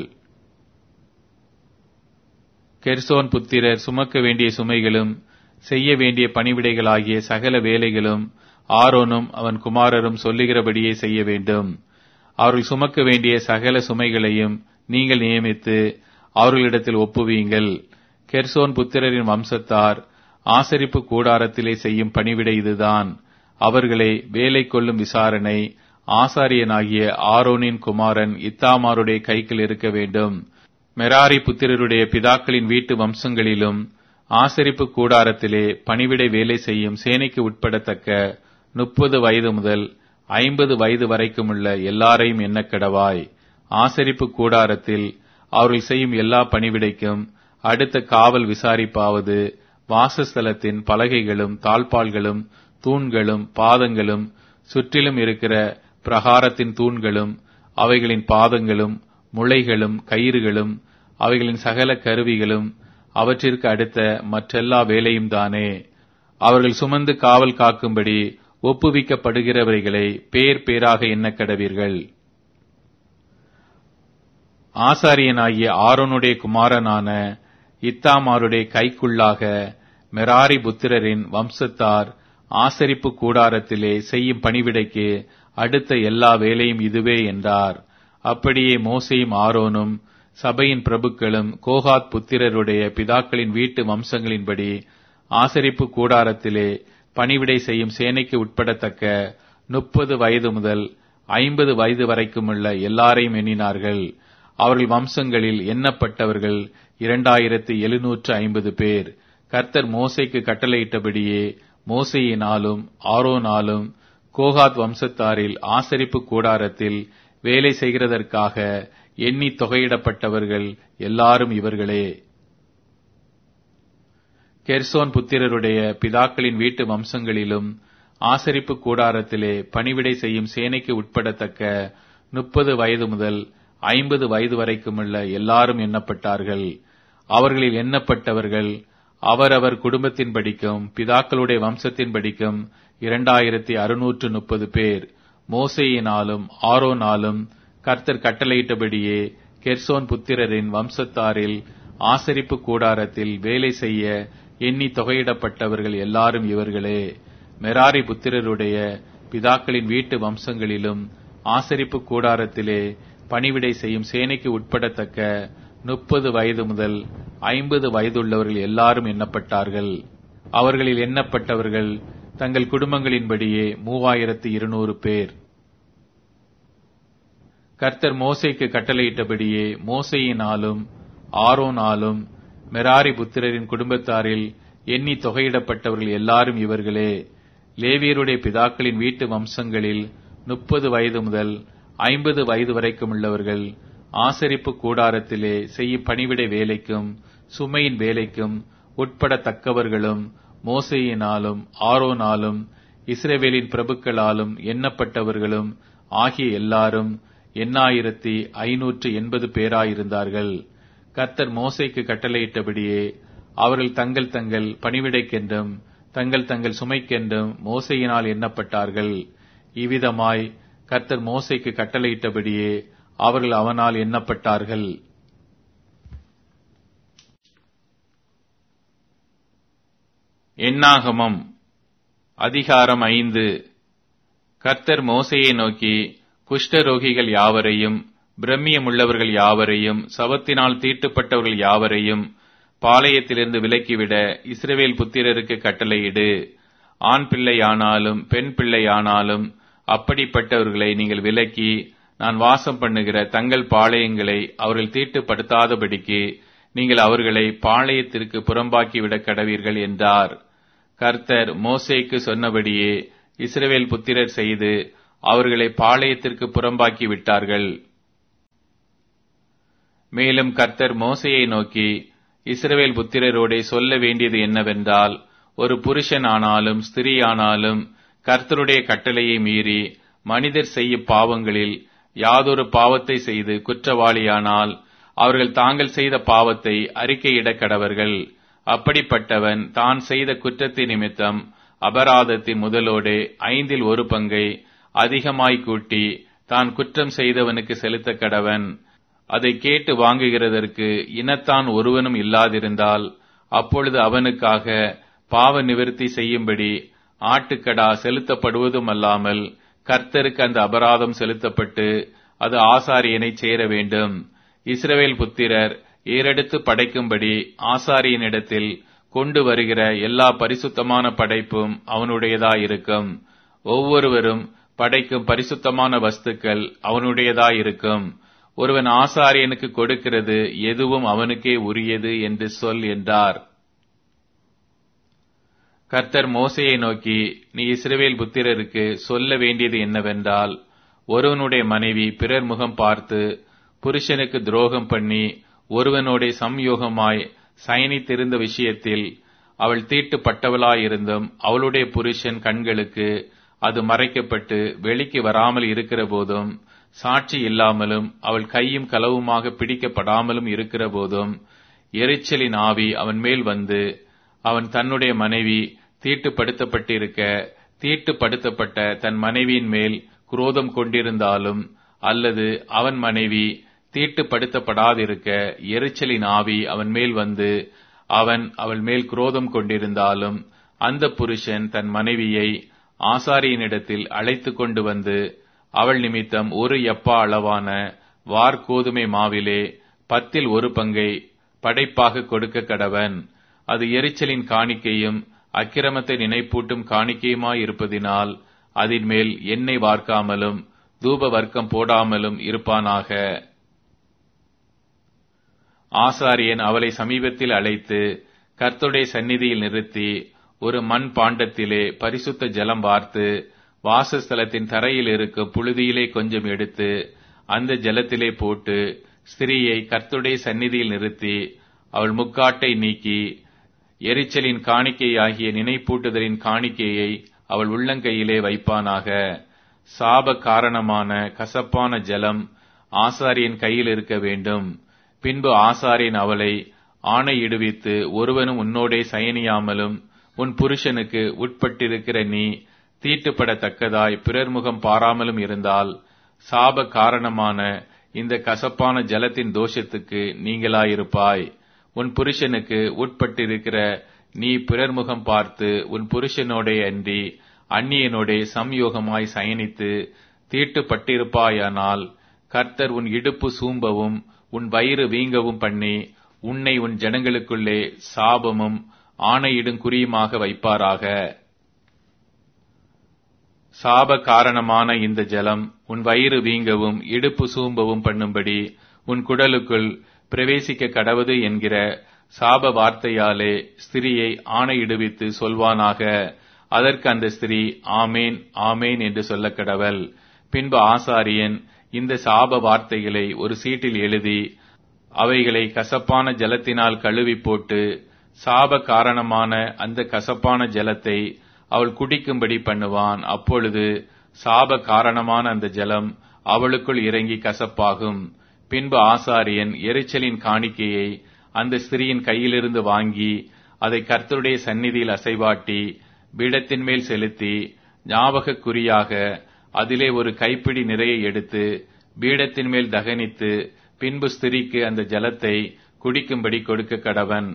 கெர்சோன் புத்திரர் சுமக்க வேண்டிய சுமைகளும் செய்ய வேண்டிய பணிவிடைகளாகிய சகல வேலைகளும் ஆரோனும் அவன் குமாரரும் சொல்லுகிறபடியே செய்ய வேண்டும். அவர்கள் சுமக்க வேண்டிய சகல சுமைகளையும் நீங்கள் நியமித்து அவர்களிடத்தில் ஒப்புவீங்கள். கெர்சோன் புத்திரரின் வம்சத்தார் ஆசரிப்பு கூடாரத்திலே செய்யும் பணிவிடை இதுதான். அவர்களை வேலை கொள்ளும் விசாரணை ஆசாரியனாகிய ஆரோனின் குமாரன் இத்தாமாருடைய கையில் இருக்க வேண்டும். மெராரி புத்திரருடைய பிதாக்களின் வீட்டு வம்சங்களிலும் ஆசரிப்பு கூடாரத்திலே பணிவிடை வேலை செய்யும் சேனைக்கு உட்படத்தக்க 30 வயது முதல் 50 வயது வரைக்கும் உள்ள எல்லாரையும் எண்ணக்கடவாய். ஆசரிப்பு கூடாரத்தில் அவர்கள் செய்யும் எல்லா பணிவிடைக்கும் அடுத்த காவல் விசாரிப்பாவது, வாசஸ்தலத்தின் பலகைகளும் தாழ்பால்களும் தூண்களும் பாதங்களும் சுற்றிலும் இருக்கிற பிரகாரத்தின் தூண்களும் அவைகளின் பாதங்களும் முளைகளும் கயிறுகளும் அவைகளின் சகல கருவிகளும் அவற்றிற்கு அடுத்த மற்றெல்லா வேலையும் தானே. அவர்கள் சுமந்து காவல் காக்கும்படி ஒப்புவிக்கப்படுகிறவர்களை பேர் பேராக எண்ணக்கடவீர்கள். ஆசாரியனாகிய ஆரோனுடைய குமாரனான இத்தாமாருடைய கைக்குள்ளாக மெராரி புத்திரரின் வம்சத்தார் ஆசரிப்பு கூடாரத்திலே செய்யும் பணிவிடைக்கு அடுத்த எல்லா வேலையும் இதுவே என்றார். அப்படியே மோசேயும் ஆரோனும் சபையின் பிரபுக்களும் கோகாத் புத்திரருடைய பிதாக்களின் வீட்டு வம்சங்களின்படி ஆசரிப்பு கூடாரத்திலே பணிவிடை செய்யும் சேனைக்கு உட்படத்தக்க 30 வயது முதல் 50 வயது வரைக்கும் உள்ள எல்லாரையும் எண்ணினார்கள். அவர்கள் வம்சங்களில் எண்ணப்பட்டவர்கள் 2750 பேர். கர்த்தர் மோசேக்கு கட்டளையிட்டபடியே மோசேயினாலும் ஆரோனாலும் கோகாத் வம்சத்தாரில் ஆசரிப்பு கூடாரத்தில் வேலை செய்கிறதற்காக எண்ணி தொகையிடப்பட்டவர்கள் எல்லாரும் இவர்களே. கெர்சோன் புத்திரருடைய பிதாக்களின் வீட்டு வம்சங்களிலும் ஆசரிப்பு கூடாரத்திலே பணிவிடை செய்யும் சேனைக்கு உட்படத்தக்க 30 வயது முதல் 50 வயது வரைக்கும் உள்ள எல்லாரும் எண்ணப்பட்டார்கள். அவர்களில் எண்ணப்பட்டவர்கள் அவரவர் குடும்பத்தின் படிக்கும் பிதாக்களுடைய வம்சத்தின் படிக்கும் 2630 பேர். மோசேயினாலும் ஆரோனாலும் கர்த்தர் கட்டளையிட்டபடியே கெர்சோன் புத்திரரின் வம்சத்தாரில் ஆசரிப்பு கூடாரத்தில் வேலை செய்ய எண்ணி தொகையிடப்பட்டவர்கள் எல்லாரும் இவர்களே. மெராரி புத்திரருடைய பிதாக்களின் வீட்டு வம்சங்களிலும் ஆசரிப்பு கூடாரத்திலே பணிவிடை செய்யும் சேனைக்கு உட்படத்தக்க 30 வயது முதல் 50 வயதுள்ளவர்கள் எல்லாரும் எண்ணப்பட்டார்கள். அவர்களில் எண்ணப்பட்டவர்கள் தங்கள் குடும்பங்களின்படியே 3200 பேர். கர்த்தர் மோசேக்கு கட்டளையிட்டபடியே மோசேயினாலும் ஆரோனாலும் மெராரி புத்திரரின் குடும்பத்தாரில் எண்ணி தொகையிடப்பட்டவர்கள் எல்லாரும் இவர்களே. லேவியருடைய பிதாக்களின் வீட்டு வம்சங்களில் 30 வயது முதல் 50 வயது வரைக்கும் உள்ளவர்கள் ஆசரிப்பு கூடாரத்திலே செய்யும் பணிவிடை வேலைக்கும் சுமையின் வேலைக்கும் உட்படத்தக்கவர்களும் மோசேயினாலும் ஆரோனாலும் இஸ்ரவேலின் பிரபுக்களாலும் எண்ணப்பட்டவர்களும் ஆகிய எல்லாரும் 8580 பேராயிருந்தார்கள். கர்த்தர் மோசேக்கு கட்டளையிட்டபடியே அவர்கள் தங்கள் தங்கள் பணிவிடைக்கென்றும் தங்கள் தங்கள் சுமைக்கென்றும் மோசேயினால் எண்ணப்பட்டார்கள். இவ்விதமாய் கர்த்தர் மோசேக்கு கட்டளையிட்டபடியே அவர்கள் அவனால் எண்ணப்பட்டார்கள். எண்ணாகமம் அதிகாரம் 5. கர்த்தர் மோசேயை நோக்கி, குஷ்டரோகிகள் யாவரையும் பிரம்மியமுள்ளவர்கள் யாவரையும் சவத்தினால் தீட்டுப்பட்டவர்கள் யாவரையும் பாளையத்திலிருந்து விலக்கிவிட இஸ்ரவேல் புத்திரருக்கு கட்டளையிடு. ஆண் பிள்ளையானாலும் பெண் பிள்ளையானாலும் அப்படிப்பட்டவர்களை நீங்கள் விலக்கி நான் வாசம் பண்ணுகிற தங்கள் பாளையங்களை அவர்கள் தீட்டுப்படுத்தாதபடிக்கு நீங்கள் அவர்களை பாளையத்திற்கு புறம்பாக்கிவிடக் கடவீர்கள் என்றார். கர்த்தர் மோசேக்கு சொன்னபடியே இஸ்ரவேல் புத்திரர் செய்து அவர்களை பாளையத்திற்கு புறம்பாக்கி விட்டார்கள். மேலும் கர்த்தர் மோசேயை நோக்கி, இஸ்ரவேல் புத்திரரோடே சொல்ல வேண்டியது என்னவென்றால், ஒரு புருஷன் ஆனாலும் ஸ்திரீ ஆனாலும் கர்த்தருடைய கட்டளையை மீறி மனிதர் செய்யும் பாவங்களில் யாதொரு பாவத்தை செய்து குற்றவாளியானால் அவர்கள் தாங்கள் செய்த பாவத்தை அறிக்கையிடக் கடவர்கள். அப்படிப்பட்டவன் தான் செய்த குற்றத்தின் நிமித்தம் அபராதத்தின் முதலோடே 1/5 அதிகமாய் கூட்டி தான் குற்றம் செய்தவனுக்கு செலுத்த கடவன். அதை கேட்டு வாங்குகிறதற்கு இனத்தான் ஒருவனும் இல்லாதிருந்தால் அப்பொழுது அவனுக்காக பாவ நிவர்த்தி செய்யும்படி ஆட்டுக்கடா செலுத்தப்படுவதும் அல்லாமல் கர்த்தருக்கு அந்த அபராதம் செலுத்தப்பட்டு அது ஆசாரியனை சேர வேண்டும். இஸ்ரவேல் புத்திரர் ஏறெடுத்து படைக்கும்படி ஆசாரியனிடத்தில் கொண்டு வருகிற எல்லா பரிசுத்தமான படைப்பும் அவனுடையதாயிருக்கும். ஒவ்வொருவரும் படைக்கும் பரிசுத்தமான வஸ்துக்கள் அவனுடையதாயிருக்கும். ஒருவன் ஆசாரியனுக்கு கொடுக்கிறது எதுவும் அவனுக்கே உரியது என்று சொல் என்றார். கர்த்தர் மோசேயை நோக்கி, நீ இஸ்ரவேல் புத்திரருக்கு சொல்ல வேண்டியது என்னவென்றால், ஒருவனுடைய மனைவி பிறர் முகம் பார்த்து புருஷனுக்கு துரோகம் பண்ணி ஒருவனோட சம்யோகமாய் சயனித்திருந்த விஷயத்தில் அவள் தீட்டுப்பட்டவளாயிருந்தும் அவளுடைய புருஷன் கண்களுக்கு அது மறைக்கப்பட்டு வெளிக்கு வராமல் இருக்கிற போதும், சாட்சி இல்லாமலும் அவள் கையும் களவுமாக பிடிக்கப்படாமலும் இருக்கிற போதும், எரிச்சலின் ஆவி அவன் மேல் வந்து அவன் தன்னுடைய மனைவி தீட்டுப்படுத்தப்பட்டிருக்க தீட்டுப்படுத்தப்பட்ட தன் மனைவியின் மேல் குரோதம் கொண்டிருந்தாலும், அல்லது அவன் மனைவி தீட்டுப்படுத்தப்படாதிருக்க எரிச்சலின் ஆவி அவன் மேல் வந்து அவன் அவள் மேல் குரோதம் கொண்டிருந்தாலும், அந்த புருஷன் தன் மனைவியை ஆசாரியனிடத்தில் அழைத்து கொண்டு வந்து அவள் நிமித்தம் 1 எப்பா அளவான வார்கோதுமை மாவிலே 10/1 படைப்பாக கொடுக்க கடவன். அது எரிச்சலின் காணிக்கையும் அக்கிரமத்தை நினைப்பூட்டும் காணிக்கையுமாயிருப்பதினால் அதன் மேல் எண்ணெய் வார்க்காமலும் தூப வர்க்கம் போடாமலும் இருப்பானாக. ஆசாரியன் அவளை சமீபத்தில் அழைத்து கர்த்தருடைய சந்நிதியில் நிறுத்தி ஒரு மண் பாண்டத்திலே பரிசுத்த ஜலம் வார்த்து வாசஸ்தலத்தின் தரையில் இருக்கும் புழுதியிலே கொஞ்சம் எடுத்து அந்த ஜலத்திலே போட்டு ஸ்திரீயை கர்த்தருடைய சந்நிதியில் நிறுத்தி அவள் முக்காட்டை நீக்கி எரிச்சலின் காணிக்கையாகிய நினைப்பூட்டுதலின் காணிக்கையை அவள் உள்ளங்கையிலே வைப்பானாக. சாப காரணமான கசப்பான ஜலம் ஆசாரியன் கையில் இருக்க வேண்டும். பின்பு ஆசாரியன் அவளை ஆணையிடுவித்து, ஒருவனும் உன்னோடே சயனியாமலும் உன் புருஷனுக்கு உட்பட்டிருக்கிற நீ தீட்டுப்படத்தக்கதாய் பிறர் முகம் பாராமலும் இருந்தால் சாப காரணமான இந்த கசப்பான ஜலத்தின் தோஷத்துக்கு நீங்களாயிருப்பாய். உன் புருஷனுக்கு உட்பட்டிருக்கிற நீ பிறர் முகம் பார்த்து உன் புருஷனோடே அன்றி அந்நியனோடே சம்யோகமாய் சயனித்து தீட்டுப்பட்டிருப்பாயானால் கர்த்தர் உன் இடுப்பு சூம்பவும் உன் வயிறு வீங்கவும் பண்ணி உன்னை உன் ஜனங்களுக்குள்ளே சாபமும் ஆணையிடும் குறியுமாக வைப்பாராக. சாப காரணமான இந்த ஜலம் உன் வயிறு வீங்கவும் இடுப்பு சூம்பவும் பண்ணும்படி உன் குடலுக்குள் பிரவேசிக்க கடவது என்கிற சாப வார்த்தையாலே ஸ்திரியை ஆணையிடுவித்து சொல்வானாக. அதற்கு அந்த ஸ்திரீ ஆமேன் ஆமேன் என்று சொல்ல கடவள். பின்பு ஆசாரியன் இந்த சாப வார்த்தைகளை ஒரு சீட்டில் எழுதி அவைகளை கசப்பான ஜலத்தினால் கழுவி போட்டு சாப காரணமான அந்த கசப்பான ஜலத்தை அவள் குடிக்கும்படி பண்ணுவான். அப்பொழுது சாப காரணமான அந்த ஜலம் அவளுக்குள் இறங்கி கசப்பாகும். பின்பு ஆசாரியன் எரிச்சலின் காணிக்கையை அந்த ஸ்திரீயின் கையிலிருந்து வாங்கி அதை கர்த்தருடைய சந்நிதியில் அசைவாட்டி பீடத்தின் மேல் செலுத்தி ஞாபக குறியாக அதிலே ஒரு கைப்பிடி நிறைய எடுத்து பீடத்தின் மேல் தகனித்து பின்பு ஸ்திரீக்கு அந்த ஜலத்தை குடிக்கும்படி கொடுக்க கடவன்.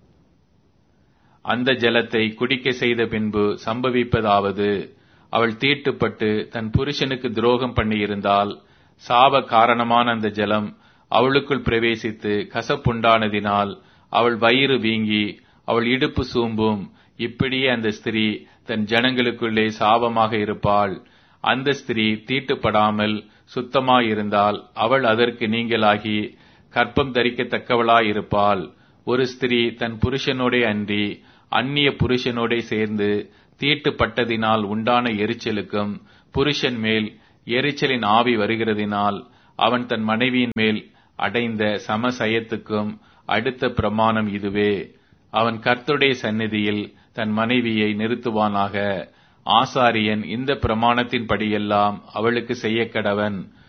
அந்த ஜலத்தை குடிக்க செய்த பின்பு சம்பவிப்பதாவது, அவள் தீட்டுப்பட்டு தன் புருஷனுக்கு துரோகம் பண்ணியிருந்தால் சாப காரணமான அந்த ஜலம் அவளுக்குள் பிரவேசித்து கசப்புண்டானதினால் அவள் வயிறு வீங்கி அவள் இடுப்பு சூம்பும். இப்படியே அந்த ஸ்திரீ தன் ஜனங்களுக்குள்ளே சாபமாக இருப்பாள். அந்த ஸ்திரீ தீட்டுப்படாமல் சுத்தமாயிருந்தால் அவள் அதற்கு நீங்களாகி கற்பம் தரிக்கத்தக்கவளாயிருப்பாள். ஒரு ஸ்திரீ தன் புருஷனோடே அன்றி அந்நிய புருஷனோடே சேர்ந்து தீட்டுப்பட்டதினால் உண்டான எரிச்சலுக்கும், புருஷன் மேல் எரிச்சலின் ஆவி வருகிறதினால் அவன் தன் மனைவியின் மேல் அடைந்த சமசயத்துக்கும் அடுத்த பிரமாணம் இதுவே. அவன் கர்த்தருடைய சந்நிதியில் தன் மனைவியை நிறுத்துவானாக. ஆசாரியன் இந்த பிரமாணத்தின்படியெல்லாம் அவளுக்கு செய்யக்கடவன்.